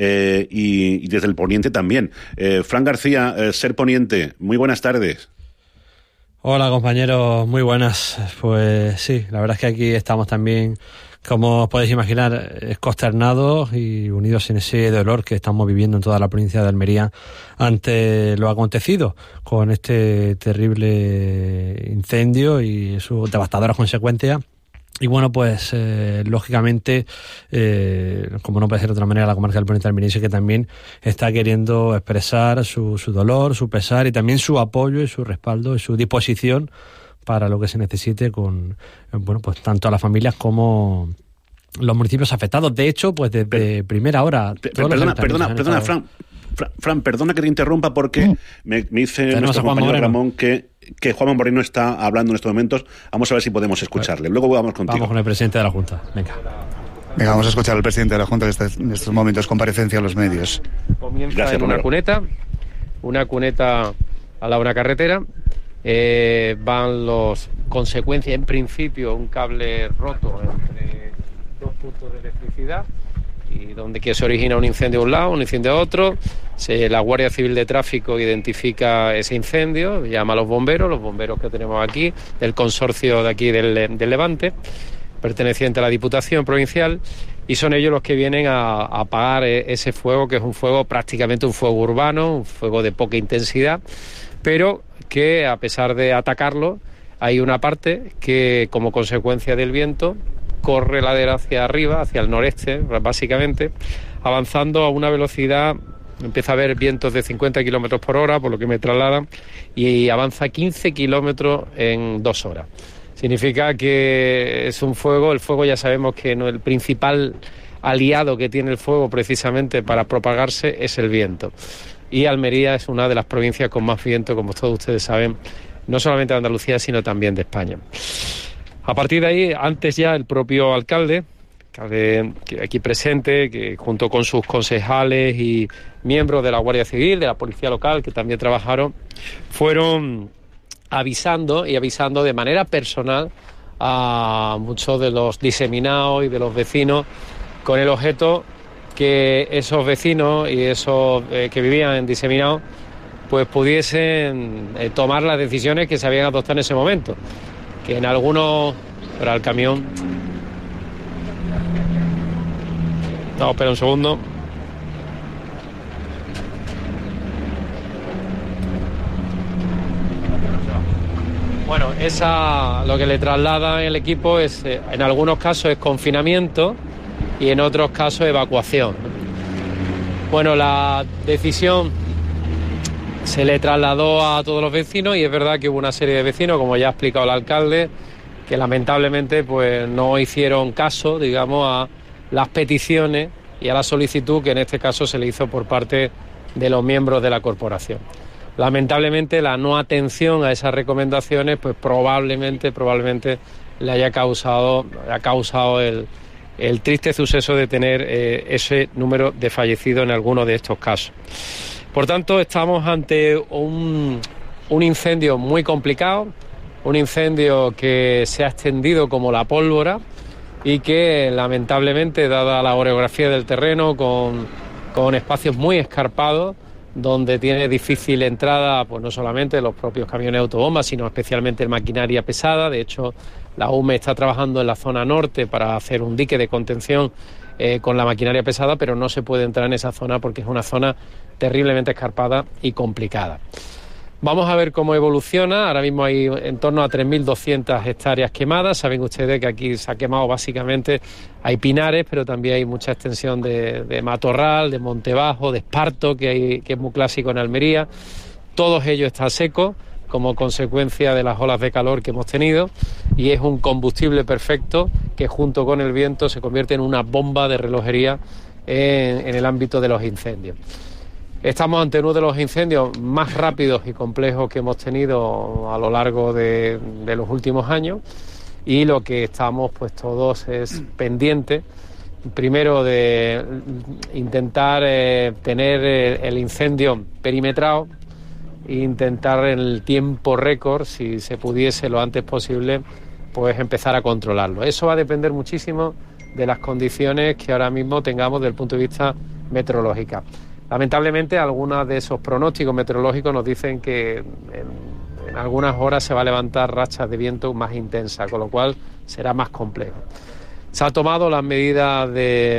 y desde el poniente también. Fran García, Ser Poniente, muy buenas tardes. Hola, compañeros, muy buenas. Pues sí, la verdad es que aquí estamos también, como os podéis imaginar, consternados y unidos en ese dolor que estamos viviendo en toda la provincia de Almería ante lo acontecido con este terrible incendio y sus devastadoras consecuencias. Y bueno, pues lógicamente, como no puede ser de otra manera, la comarca del Poniente almeriense, que también está queriendo expresar su dolor, su pesar y también su apoyo y su respaldo y su disposición para lo que se necesite con, bueno, pues tanto a las familias como los municipios afectados. De hecho, pues desde primera hora... Perdona, Fran, perdona que te interrumpa porque me dice nuestro compañero Ramón que Juan Moreno está hablando en estos momentos. Vamos a ver si podemos escucharle. Luego vamos contigo. Vamos con el presidente de la Junta. Venga, vamos a escuchar al presidente de la Junta que está en estos momentos comparecencia a los medios. Comienza en una cuneta al lado de una carretera. Van los consecuencias, en principio, un cable roto entre dos puntos de electricidad, y donde que se origina un incendio a un lado, un incendio a otro. La Guardia Civil de Tráfico identifica ese incendio, llama a los bomberos que tenemos aquí, del consorcio de aquí del Levante, perteneciente a la Diputación Provincial, y son ellos los que vienen a apagar ese fuego, que es un fuego prácticamente un fuego urbano, un fuego de poca intensidad, pero que a pesar de atacarlo, hay una parte que, como consecuencia del viento, corre ladera hacia arriba, hacia el noreste, básicamente, avanzando a una velocidad, empieza a haber vientos de 50 kilómetros por hora, por lo que me trasladan, y avanza 15 kilómetros en 2 horas. Significa que es un fuego, el fuego ya sabemos que no, el principal aliado que tiene el fuego precisamente para propagarse es el viento. Y Almería es una de las provincias con más viento, como todos ustedes saben, no solamente de Andalucía, sino también de España. A partir de ahí, antes ya el propio alcalde que aquí presente, que junto con sus concejales y miembros de la Guardia Civil, de la Policía Local, que también trabajaron, fueron avisando de manera personal a muchos de los diseminados y de los vecinos, con el objeto que esos vecinos y esos que vivían en diseminados pues pudiesen tomar las decisiones que se habían adoptado en ese momento, que en algunos... Para el camión... No, espera un segundo. Bueno, lo que le traslada el equipo es, en algunos casos es confinamiento y en otros casos evacuación. Bueno, la decisión se le trasladó a todos los vecinos y es verdad que hubo una serie de vecinos, como ya ha explicado el alcalde, que lamentablemente pues no hicieron caso, digamos, a las peticiones y a la solicitud que en este caso se le hizo por parte de los miembros de la corporación. Lamentablemente la no atención a esas recomendaciones pues probablemente le haya causado el triste suceso de tener ese número de fallecidos en algunos de estos casos. Por tanto, estamos ante un incendio muy complicado, un incendio que se ha extendido como la pólvora y que lamentablemente, dada la orografía del terreno, con espacios muy escarpados, donde tiene difícil entrada, pues no solamente los propios camiones autobombas, sino especialmente maquinaria pesada. De hecho, la UME está trabajando en la zona norte para hacer un dique de contención con la maquinaria pesada, pero no se puede entrar en esa zona porque es una zona terriblemente escarpada y complicada. Vamos a ver cómo evoluciona. Ahora mismo hay en torno a 3.200 hectáreas quemadas. Saben ustedes que aquí se ha quemado básicamente, hay pinares, pero también hay mucha extensión de matorral, de monte bajo, de esparto, que es muy clásico en Almería. Todos ellos están secos como consecuencia de las olas de calor que hemos tenido y es un combustible perfecto que junto con el viento se convierte en una bomba de relojería en el ámbito de los incendios. Estamos ante uno de los incendios más rápidos y complejos que hemos tenido a lo largo de los últimos años y lo que estamos pues todos es pendientes, primero de intentar tener el incendio perimetrado e intentar en el tiempo récord, si se pudiese lo antes posible, pues empezar a controlarlo. Eso va a depender muchísimo de las condiciones que ahora mismo tengamos desde el punto de vista meteorológico. Lamentablemente, algunos de esos pronósticos meteorológicos nos dicen que en algunas horas se va a levantar rachas de viento más intensas, con lo cual será más complejo. Se han tomado las medidas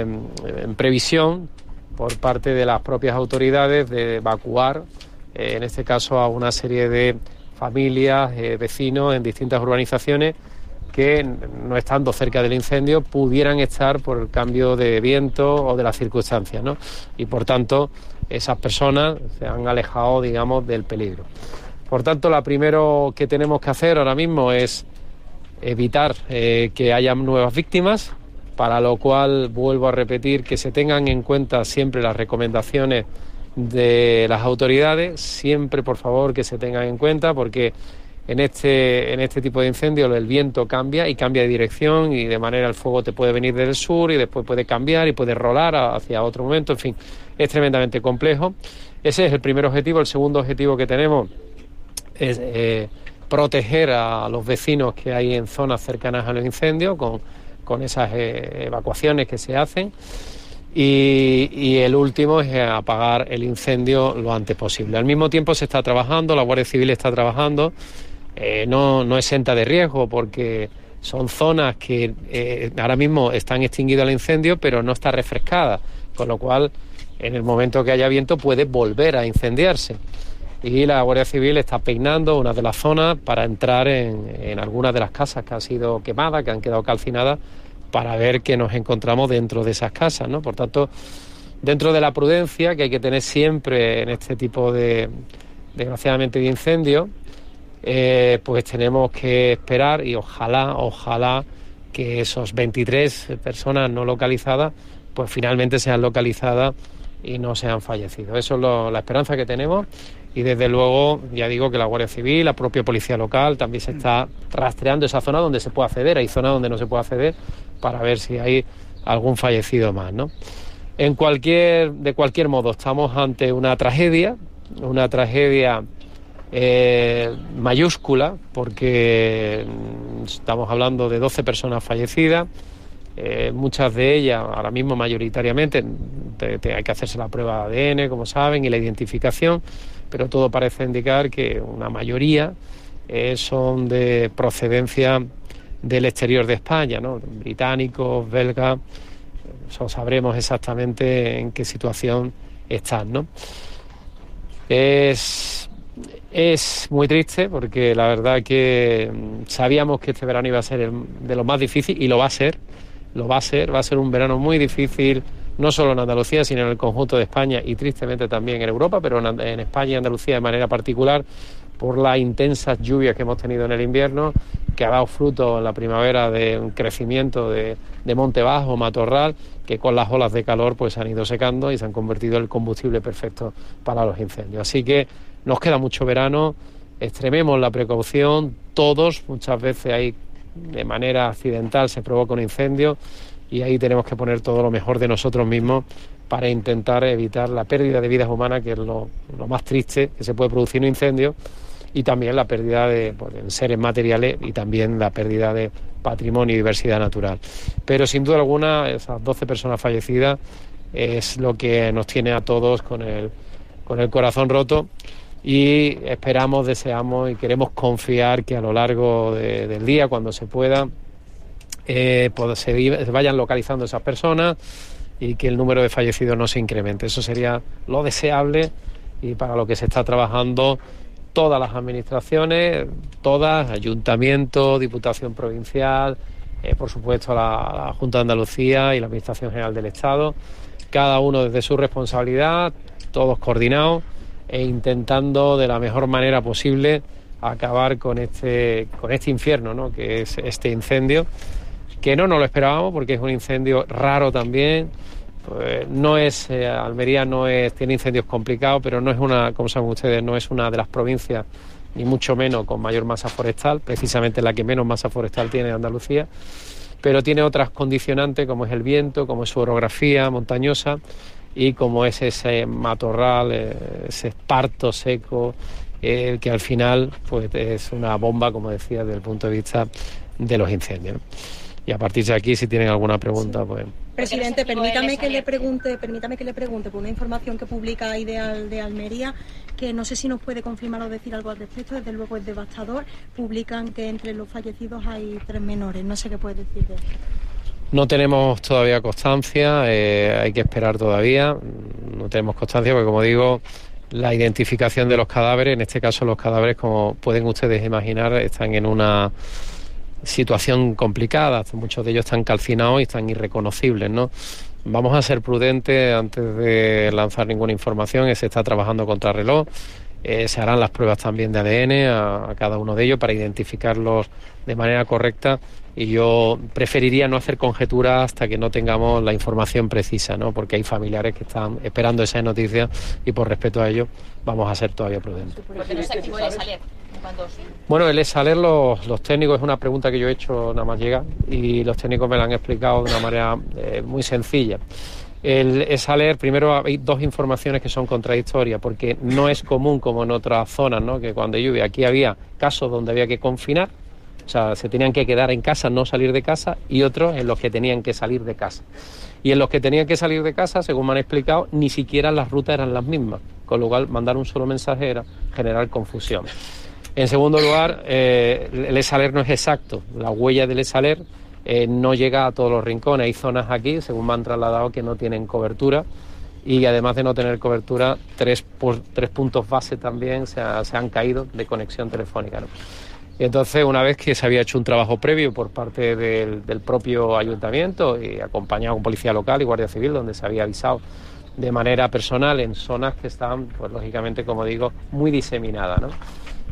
en previsión por parte de las propias autoridades de evacuar, en este caso, a una serie de familias, vecinos en distintas urbanizaciones que, no estando cerca del incendio, pudieran estar por el cambio de viento o de las circunstancias, ¿no? Y por tanto, esas personas se han alejado, digamos, del peligro. Por tanto, lo primero que tenemos que hacer ahora mismo es evitar que haya nuevas víctimas, para lo cual vuelvo a repetir que se tengan en cuenta siempre las recomendaciones de las autoridades, siempre por favor que se tengan en cuenta, porque en este tipo de incendios el viento cambia y cambia de dirección y de manera el fuego te puede venir del sur y después puede cambiar y puede rolar hacia otro momento, en fin, es tremendamente complejo. Ese es el primer objetivo. El segundo objetivo que tenemos es proteger a los vecinos que hay en zonas cercanas a los incendios con esas evacuaciones que se hacen. Y el último es apagar el incendio lo antes posible. Al mismo tiempo se está trabajando, la Guardia Civil está trabajando, no exenta de riesgo porque son zonas que ahora mismo están extinguidas el incendio, pero no está refrescada, con lo cual en el momento que haya viento puede volver a incendiarse. Y la Guardia Civil está peinando una de las zonas para entrar en algunas de las casas que han sido quemadas, que han quedado calcinadas, para ver qué nos encontramos dentro de esas casas, ¿no? Por tanto, dentro de la prudencia que hay que tener siempre en este tipo de, desgraciadamente, de incendios, pues tenemos que esperar y ojalá que esos 23 personas no localizadas, pues finalmente sean localizadas y no sean fallecidos. Eso es la esperanza que tenemos. Y desde luego, ya digo que la Guardia Civil, la propia Policía Local, también se está rastreando esa zona donde se puede acceder. Hay zonas donde no se puede acceder para ver si hay algún fallecido más, ¿no? De cualquier modo, estamos ante una tragedia mayúscula, porque estamos hablando de 12 personas fallecidas. Muchas de ellas, ahora mismo mayoritariamente, hay que hacerse la prueba de ADN, como saben, y la identificación, pero todo parece indicar que una mayoría son de procedencia del exterior de España, ¿no? Británicos, belgas, sabremos exactamente en qué situación están, ¿no? Es muy triste porque la verdad que sabíamos que este verano iba a ser de lo más difícil y lo va a ser, va a ser un verano muy difícil, no solo en Andalucía, sino en el conjunto de España y tristemente también en Europa, pero en España y Andalucía de manera particular, por las intensas lluvias que hemos tenido en el invierno, que ha dado fruto en la primavera de un crecimiento de monte bajo, matorral, que con las olas de calor pues han ido secando y se han convertido en el combustible perfecto para los incendios. Así que nos queda mucho verano, extrememos la precaución, todos, muchas veces ahí de manera accidental se provoca un incendio y ahí tenemos que poner todo lo mejor de nosotros mismos para intentar evitar la pérdida de vidas humanas, que es lo más triste que se puede producir un incendio, y también la pérdida de seres materiales y también la pérdida de patrimonio y diversidad natural. Pero sin duda alguna esas 12 personas fallecidas es lo que nos tiene a todos con el corazón roto, y esperamos, deseamos y queremos confiar que a lo largo del día, cuando se pueda, pues se vayan localizando esas personas y que el número de fallecidos no se incremente. Eso sería lo deseable y para lo que se está trabajando todas las administraciones, todas, Ayuntamiento, Diputación Provincial, por supuesto la Junta de Andalucía y la Administración General del Estado, cada uno desde su responsabilidad, todos coordinados e intentando de la mejor manera posible acabar con este infierno, ¿no?, que es este incendio, que no nos lo esperábamos porque es un incendio raro también. Pues Almería tiene incendios complicados, pero no es como saben ustedes, no es una de las provincias, ni mucho menos con mayor masa forestal, precisamente la que menos masa forestal tiene Andalucía, pero tiene otras condicionantes como es el viento, como es su orografía montañosa y como es ese matorral, ese esparto seco, que al final pues es una bomba, como decía, desde el punto de vista de los incendios, ¿no? Y a partir de aquí, si tienen alguna pregunta, pues... Presidente, permítame que le pregunte por una información que publica Ideal de Almería, que no sé si nos puede confirmar o decir algo al respecto. Desde luego es devastador. Publican que entre los fallecidos hay 3 menores. No sé qué puede decir de esto. No tenemos todavía constancia, hay que esperar todavía. No tenemos constancia porque, como digo, la identificación de los cadáveres, en este caso los cadáveres, como pueden ustedes imaginar, están en una situación complicada, muchos de ellos están calcinados y están irreconocibles, ¿no? Vamos a ser prudentes antes de lanzar ninguna información, se está trabajando contra reloj, se harán las pruebas también de ADN a cada uno de ellos para identificarlos de manera correcta, y yo preferiría no hacer conjeturas hasta que no tengamos la información precisa, ¿no? Porque hay familiares que están esperando esas noticias y por respeto a ellos vamos a ser todavía prudentes. ¿Por qué no se activó el ESALER? Bueno, el ESALER, los técnicos, es una pregunta que yo he hecho nada más llegar y los técnicos me la han explicado de una manera muy sencilla. El ESALER, primero hay 2 informaciones que son contradictorias, porque no es común como en otras zonas, ¿no?, que cuando llueve, aquí había casos donde había que confinar, o sea, se tenían que quedar en casa, no salir de casa, y otros en los que tenían que salir de casa. Y en los que tenían que salir de casa, según me han explicado, ni siquiera las rutas eran las mismas, con lo cual mandar un solo mensaje era generar confusión. En segundo lugar, el ESALER no es exacto. La huella del ESALER no llega a todos los rincones. Hay zonas aquí, según me han trasladado, que no tienen cobertura, y además de no tener cobertura, 3 puntos base también se han caído de conexión telefónica, ¿no? Y entonces, una vez que se había hecho un trabajo previo por parte del propio ayuntamiento y acompañado con policía local y guardia civil, donde se había avisado de manera personal en zonas que estaban, pues lógicamente, como digo, muy diseminadas, ¿no?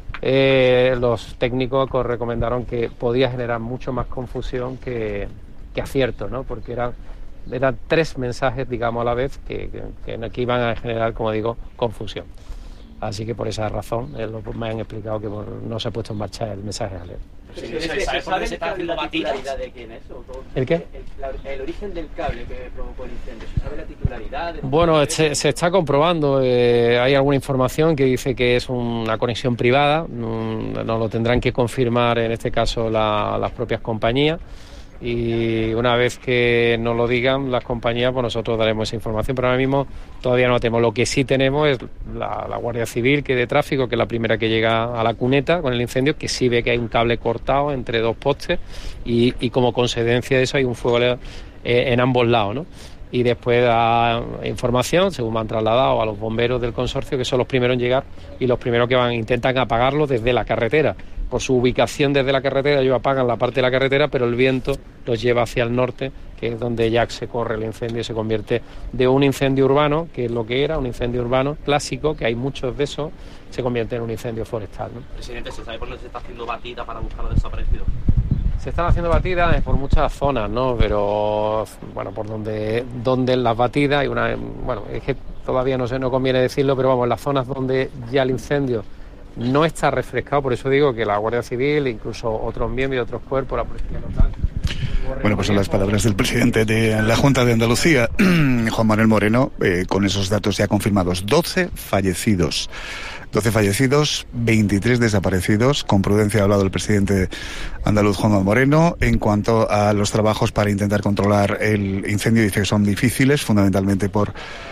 Los técnicos recomendaron que podía generar mucho más confusión que acierto, ¿no? Porque eran 3 mensajes, digamos, a la vez que iban a generar, como digo, confusión. Así que por esa razón me han explicado que no se ha puesto en marcha el mensaje ALER. ¿Se sabe la titularidad de quién es? ¿El qué? El origen del cable que provocó el incendio. ¿Se sabe la titularidad? Bueno, se está comprobando. Hay alguna información que dice que es una conexión privada. Nos lo tendrán que confirmar, en este caso, las propias compañías. y una vez que nos lo digan las compañías, pues nosotros daremos esa información, pero ahora mismo todavía no la tenemos. Lo que sí tenemos es la Guardia Civil, que de tráfico, que es la primera que llega a la cuneta con el incendio, que sí ve que hay un cable cortado entre dos postes y como consecuencia de eso hay un fuego en ambos lados, ¿no? Y después da información, según me han trasladado, a los bomberos del consorcio, que son los primeros en llegar y los primeros que intentan apagarlo desde la carretera. Por su ubicación desde la carretera, ellos apagan la parte de la carretera, pero el viento los lleva hacia el norte, que es donde ya se corre el incendio y se convierte de un incendio urbano, que es lo que era, un incendio urbano clásico, que hay muchos de esos, se convierte en un incendio forestal, ¿no? Presidente, ¿se sabe por dónde se está haciendo batida para buscar a los desaparecidos? Se están haciendo batidas por muchas zonas, ¿no? Pero bueno, por donde las batidas hay una, bueno, es que todavía no conviene decirlo, pero vamos, en las zonas donde ya el incendio no está refrescado, por eso digo que la Guardia Civil, incluso otros miembros de otros cuerpos, la policía local. Bueno, pues son las palabras del presidente de la Junta de Andalucía, Juan Manuel Moreno, con esos datos ya confirmados. 12 fallecidos. 12 fallecidos, 23 desaparecidos. Con prudencia ha hablado el presidente andaluz Juan Manuel Moreno. En cuanto a los trabajos para intentar controlar el incendio, dice que son difíciles, fundamentalmente por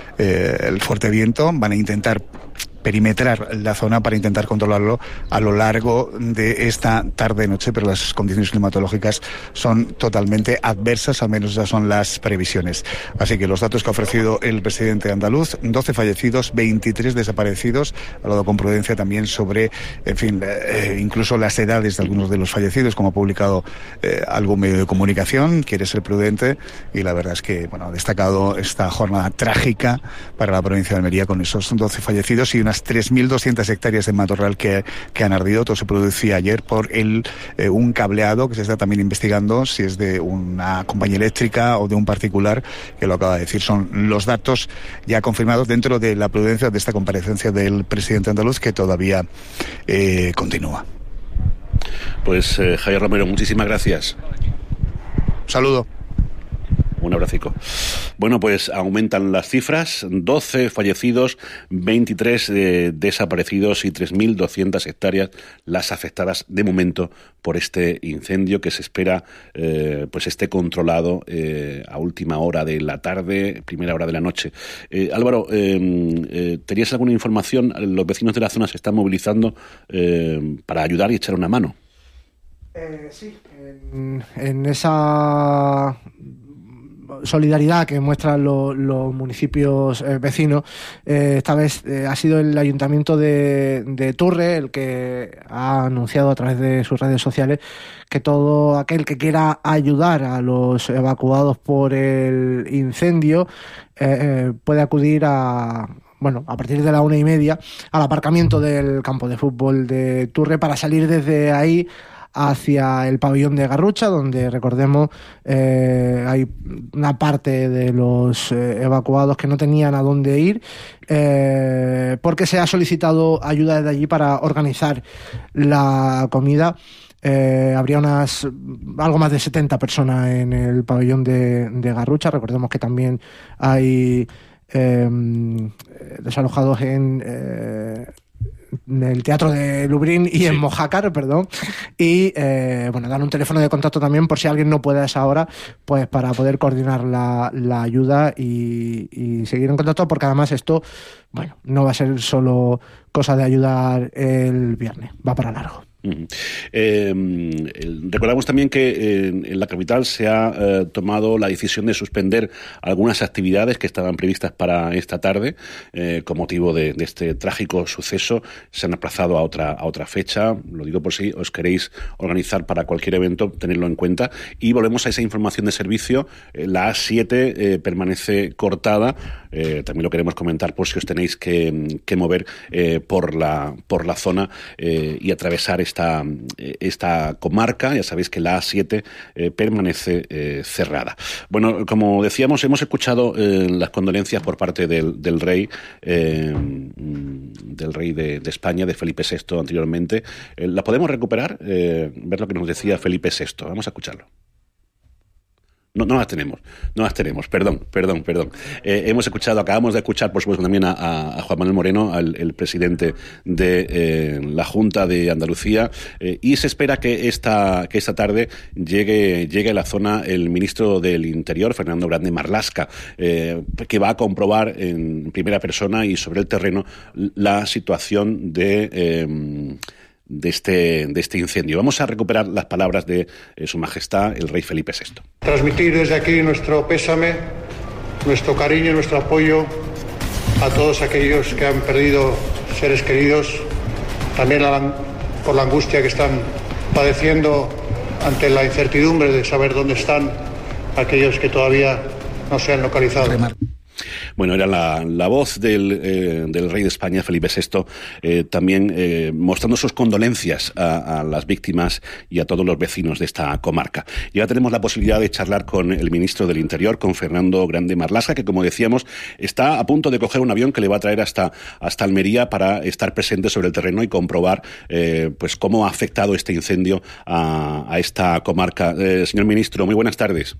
el fuerte viento. Van a intentar perimetrar la zona para intentar controlarlo a lo largo de esta tarde-noche, pero las condiciones climatológicas son totalmente adversas, al menos esas son las previsiones. Así que los datos que ha ofrecido el presidente andaluz: 12 fallecidos, 23 desaparecidos. Ha hablado con prudencia también sobre, en fin, incluso las edades de algunos de los fallecidos, como ha publicado algún medio de comunicación. Quiere ser prudente y la verdad es que, bueno, ha destacado esta jornada trágica para la provincia de Almería con esos 12 fallecidos y unas 3.200 hectáreas de matorral que han ardido. Todo se producía ayer por un cableado que se está también investigando si es de una compañía eléctrica o de un particular, que lo acaba de decir. Son los datos ya confirmados dentro de la prudencia de esta comparecencia del presidente andaluz, que todavía continúa. Pues Javier Romero, muchísimas gracias. Un saludo. Un abracico. Bueno, pues aumentan las cifras: 12 fallecidos, 23 desaparecidos y 3.200 hectáreas las afectadas de momento por este incendio, que se espera pues esté controlado a última hora de la tarde, primera hora de la noche. Álvaro, ¿tenías alguna información? Los vecinos de la zona se están movilizando para ayudar y echar una mano. Sí, en esa solidaridad que muestran los municipios vecinos, esta vez ha sido el Ayuntamiento de Turre el que ha anunciado a través de sus redes sociales que todo aquel que quiera ayudar a los evacuados por el incendio puede acudir a partir de la 1:30 al aparcamiento del campo de fútbol de Turre, para salir desde ahí hacia el pabellón de Garrucha, donde, recordemos, hay una parte de los evacuados que no tenían a dónde ir, porque se ha solicitado ayuda desde allí para organizar la comida. Habría algo más de 70 personas en el pabellón de Garrucha. Recordemos que también hay desalojados en el Teatro de Lublin y en Mojácar, y dan un teléfono de contacto también por si alguien no puede a esa hora, pues para poder coordinar la ayuda y seguir en contacto, porque además esto, no va a ser solo cosa de ayudar el viernes, va para largo. Recordamos también que en la capital se ha tomado la decisión de suspender algunas actividades que estaban previstas para esta tarde con motivo de este trágico suceso. Se han aplazado a otra fecha. Lo digo por si os queréis organizar para cualquier evento, tenerlo en cuenta. Y volvemos a esa información de servicio. La A7 permanece cortada. También lo queremos comentar por si os tenéis que mover por la zona y atravesar esta comarca. Ya sabéis que la A7 permanece cerrada. Bueno, como decíamos, hemos escuchado las condolencias por parte del rey de España, de Felipe VI anteriormente. ¿La podemos recuperar? Ver lo que nos decía Felipe VI. Vamos a escucharlo. No las tenemos, perdón. Acabamos de escuchar, por supuesto, también a Juan Manuel Moreno, el presidente de la Junta de Andalucía, y se espera que esta tarde llegue a la zona el ministro del Interior, Fernando Grande Marlaska, que va a comprobar en primera persona y sobre el terreno la situación de este incendio. Vamos a recuperar las palabras de Su Majestad el Rey Felipe VI. Transmitir desde aquí nuestro pésame, nuestro cariño y nuestro apoyo a todos aquellos que han perdido seres queridos, también por la angustia que están padeciendo ante la incertidumbre de saber dónde están aquellos que todavía no se han localizado. Bueno, era la voz del rey de España, Felipe VI, también mostrando sus condolencias a las víctimas y a todos los vecinos de esta comarca. Y ahora tenemos la posibilidad de charlar con el ministro del Interior, con Fernando Grande Marlaska, que, como decíamos, está a punto de coger un avión que le va a traer hasta Almería para estar presente sobre el terreno y comprobar pues cómo ha afectado este incendio a esta comarca. Señor ministro, muy buenas tardes.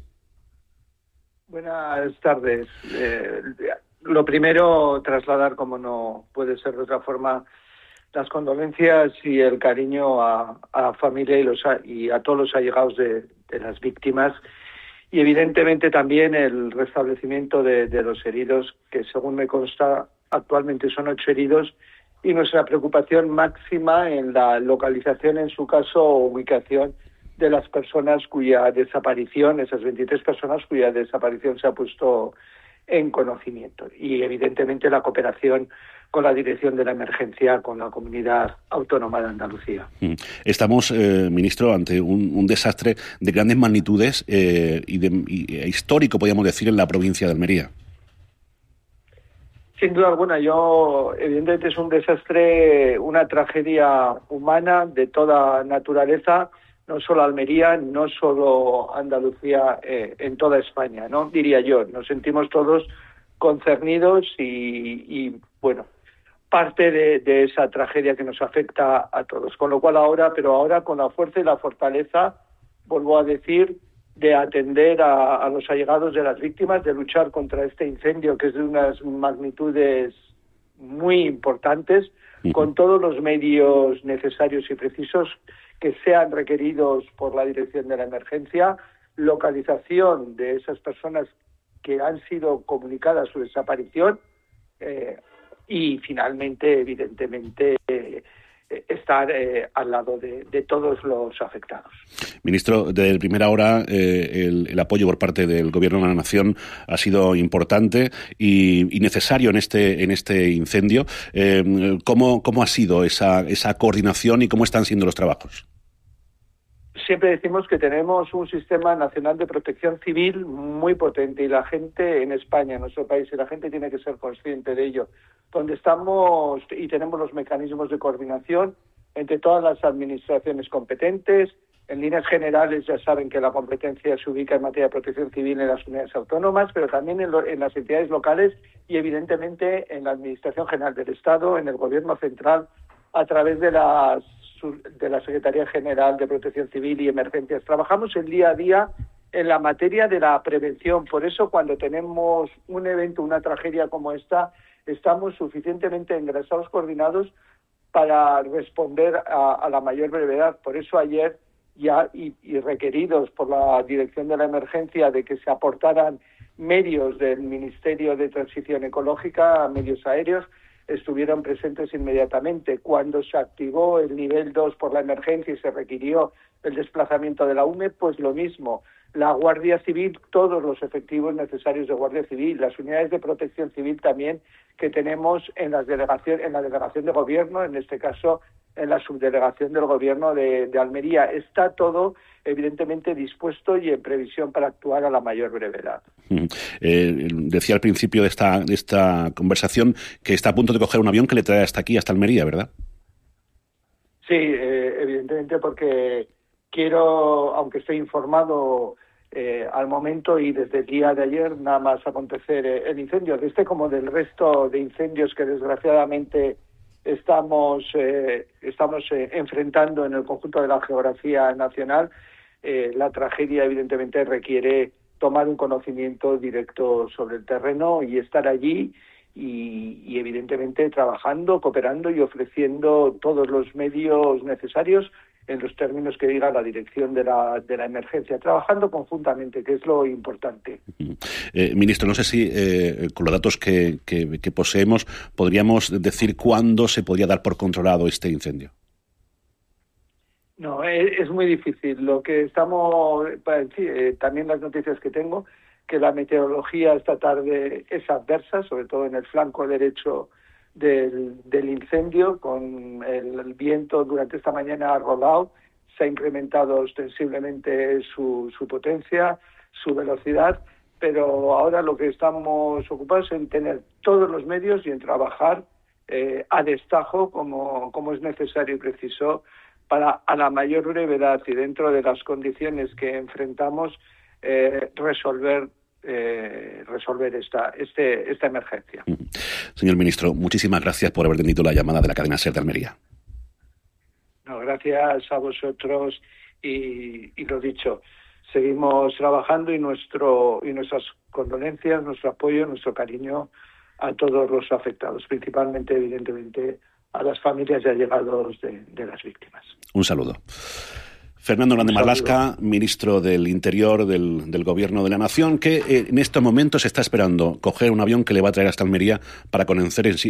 Buenas tardes. Lo primero, trasladar, como no puede ser de otra forma, las condolencias y el cariño a la familia y a todos los allegados de las víctimas, y evidentemente también el restablecimiento de los heridos, que según me consta actualmente son 8 heridos, y nuestra preocupación máxima en la localización, en su caso, o ubicación de las personas cuya desaparición, esas 23 personas cuya desaparición se ha puesto en conocimiento. Y evidentemente la cooperación con la Dirección de la Emergencia, con la Comunidad Autónoma de Andalucía. Estamos, ministro, ante un desastre de grandes magnitudes y histórico, podríamos decir, en la provincia de Almería. Sin duda alguna, evidentemente es un desastre, una tragedia humana de toda naturaleza, no solo Almería, no solo Andalucía, en toda España, ¿no? Diría yo, nos sentimos todos concernidos y bueno, parte de esa tragedia que nos afecta a todos. Con lo cual ahora con la fuerza y la fortaleza, vuelvo a decir, de atender a los allegados de las víctimas, de luchar contra este incendio que es de unas magnitudes muy importantes, con todos los medios necesarios y precisos que sean requeridos por la Dirección de la Emergencia, localización de esas personas que han sido comunicadas su desaparición y finalmente, evidentemente, estar al lado de todos los afectados. Ministro, desde primera hora el apoyo por parte del Gobierno de la Nación ha sido importante y necesario en este incendio. ¿Cómo ha sido esa coordinación y cómo están siendo los trabajos? Siempre decimos que tenemos un sistema nacional de protección civil muy potente y la gente en España, en nuestro país, y la gente tiene que ser consciente de ello, donde estamos y tenemos los mecanismos de coordinación entre todas las administraciones competentes. En líneas generales ya saben que la competencia se ubica en materia de protección civil en las comunidades autónomas, pero también en las entidades locales y evidentemente en la Administración General del Estado, en el Gobierno Central, a través de la Secretaría General de Protección Civil y Emergencias. Trabajamos el día a día en la materia de la prevención. Por eso, cuando tenemos un evento, una tragedia como esta, estamos suficientemente engrasados, coordinados para responder a la mayor brevedad. Por eso ayer ya y requeridos por la Dirección de la Emergencia de que se aportaran medios del Ministerio de Transición Ecológica, medios aéreos, estuvieron presentes inmediatamente. Cuando se activó el nivel 2 por la emergencia y se requirió el desplazamiento de la UME, pues lo mismo. La Guardia Civil, todos los efectivos necesarios de Guardia Civil, las unidades de protección civil también que tenemos en la delegación de gobierno, en este caso en la subdelegación del gobierno de Almería. Está todo evidentemente dispuesto y en previsión para actuar a la mayor brevedad. Decía al principio de esta conversación que está a punto de coger un avión que le trae hasta aquí, hasta Almería, ¿verdad? Sí, evidentemente porque quiero, aunque esté informado al momento y desde el día de ayer, nada más acontecer el incendio, de este como del resto de incendios que desgraciadamente estamos enfrentando en el conjunto de la geografía nacional, la tragedia evidentemente requiere tomar un conocimiento directo sobre el terreno y estar allí y evidentemente trabajando, cooperando y ofreciendo todos los medios necesarios en los términos que diga la dirección de la emergencia, trabajando conjuntamente, que es lo importante. Ministro, no sé si con los datos que poseemos podríamos decir cuándo se podría dar por controlado este incendio. No, es muy difícil. Lo que estamos, también las noticias que tengo, que la meteorología esta tarde es adversa, sobre todo en el flanco derecho del incendio, con el viento durante esta mañana ha rolado, se ha incrementado ostensiblemente su potencia, su velocidad, pero ahora lo que estamos ocupados es en tener todos los medios y en trabajar a destajo como es necesario y preciso para a la mayor brevedad y dentro de las condiciones que enfrentamos resolver esta emergencia. Señor ministro, muchísimas gracias por haber atendido la llamada de la cadena SER de Almería. No, gracias a vosotros y lo dicho, seguimos trabajando y nuestras condolencias, nuestro apoyo, nuestro cariño a todos los afectados, principalmente, evidentemente, a las familias y allegados de las víctimas. Un saludo. Fernando Grande Marlaska, ministro del Interior del Gobierno de la Nación, que en estos momentos está esperando coger un avión que le va a traer hasta Almería para conocer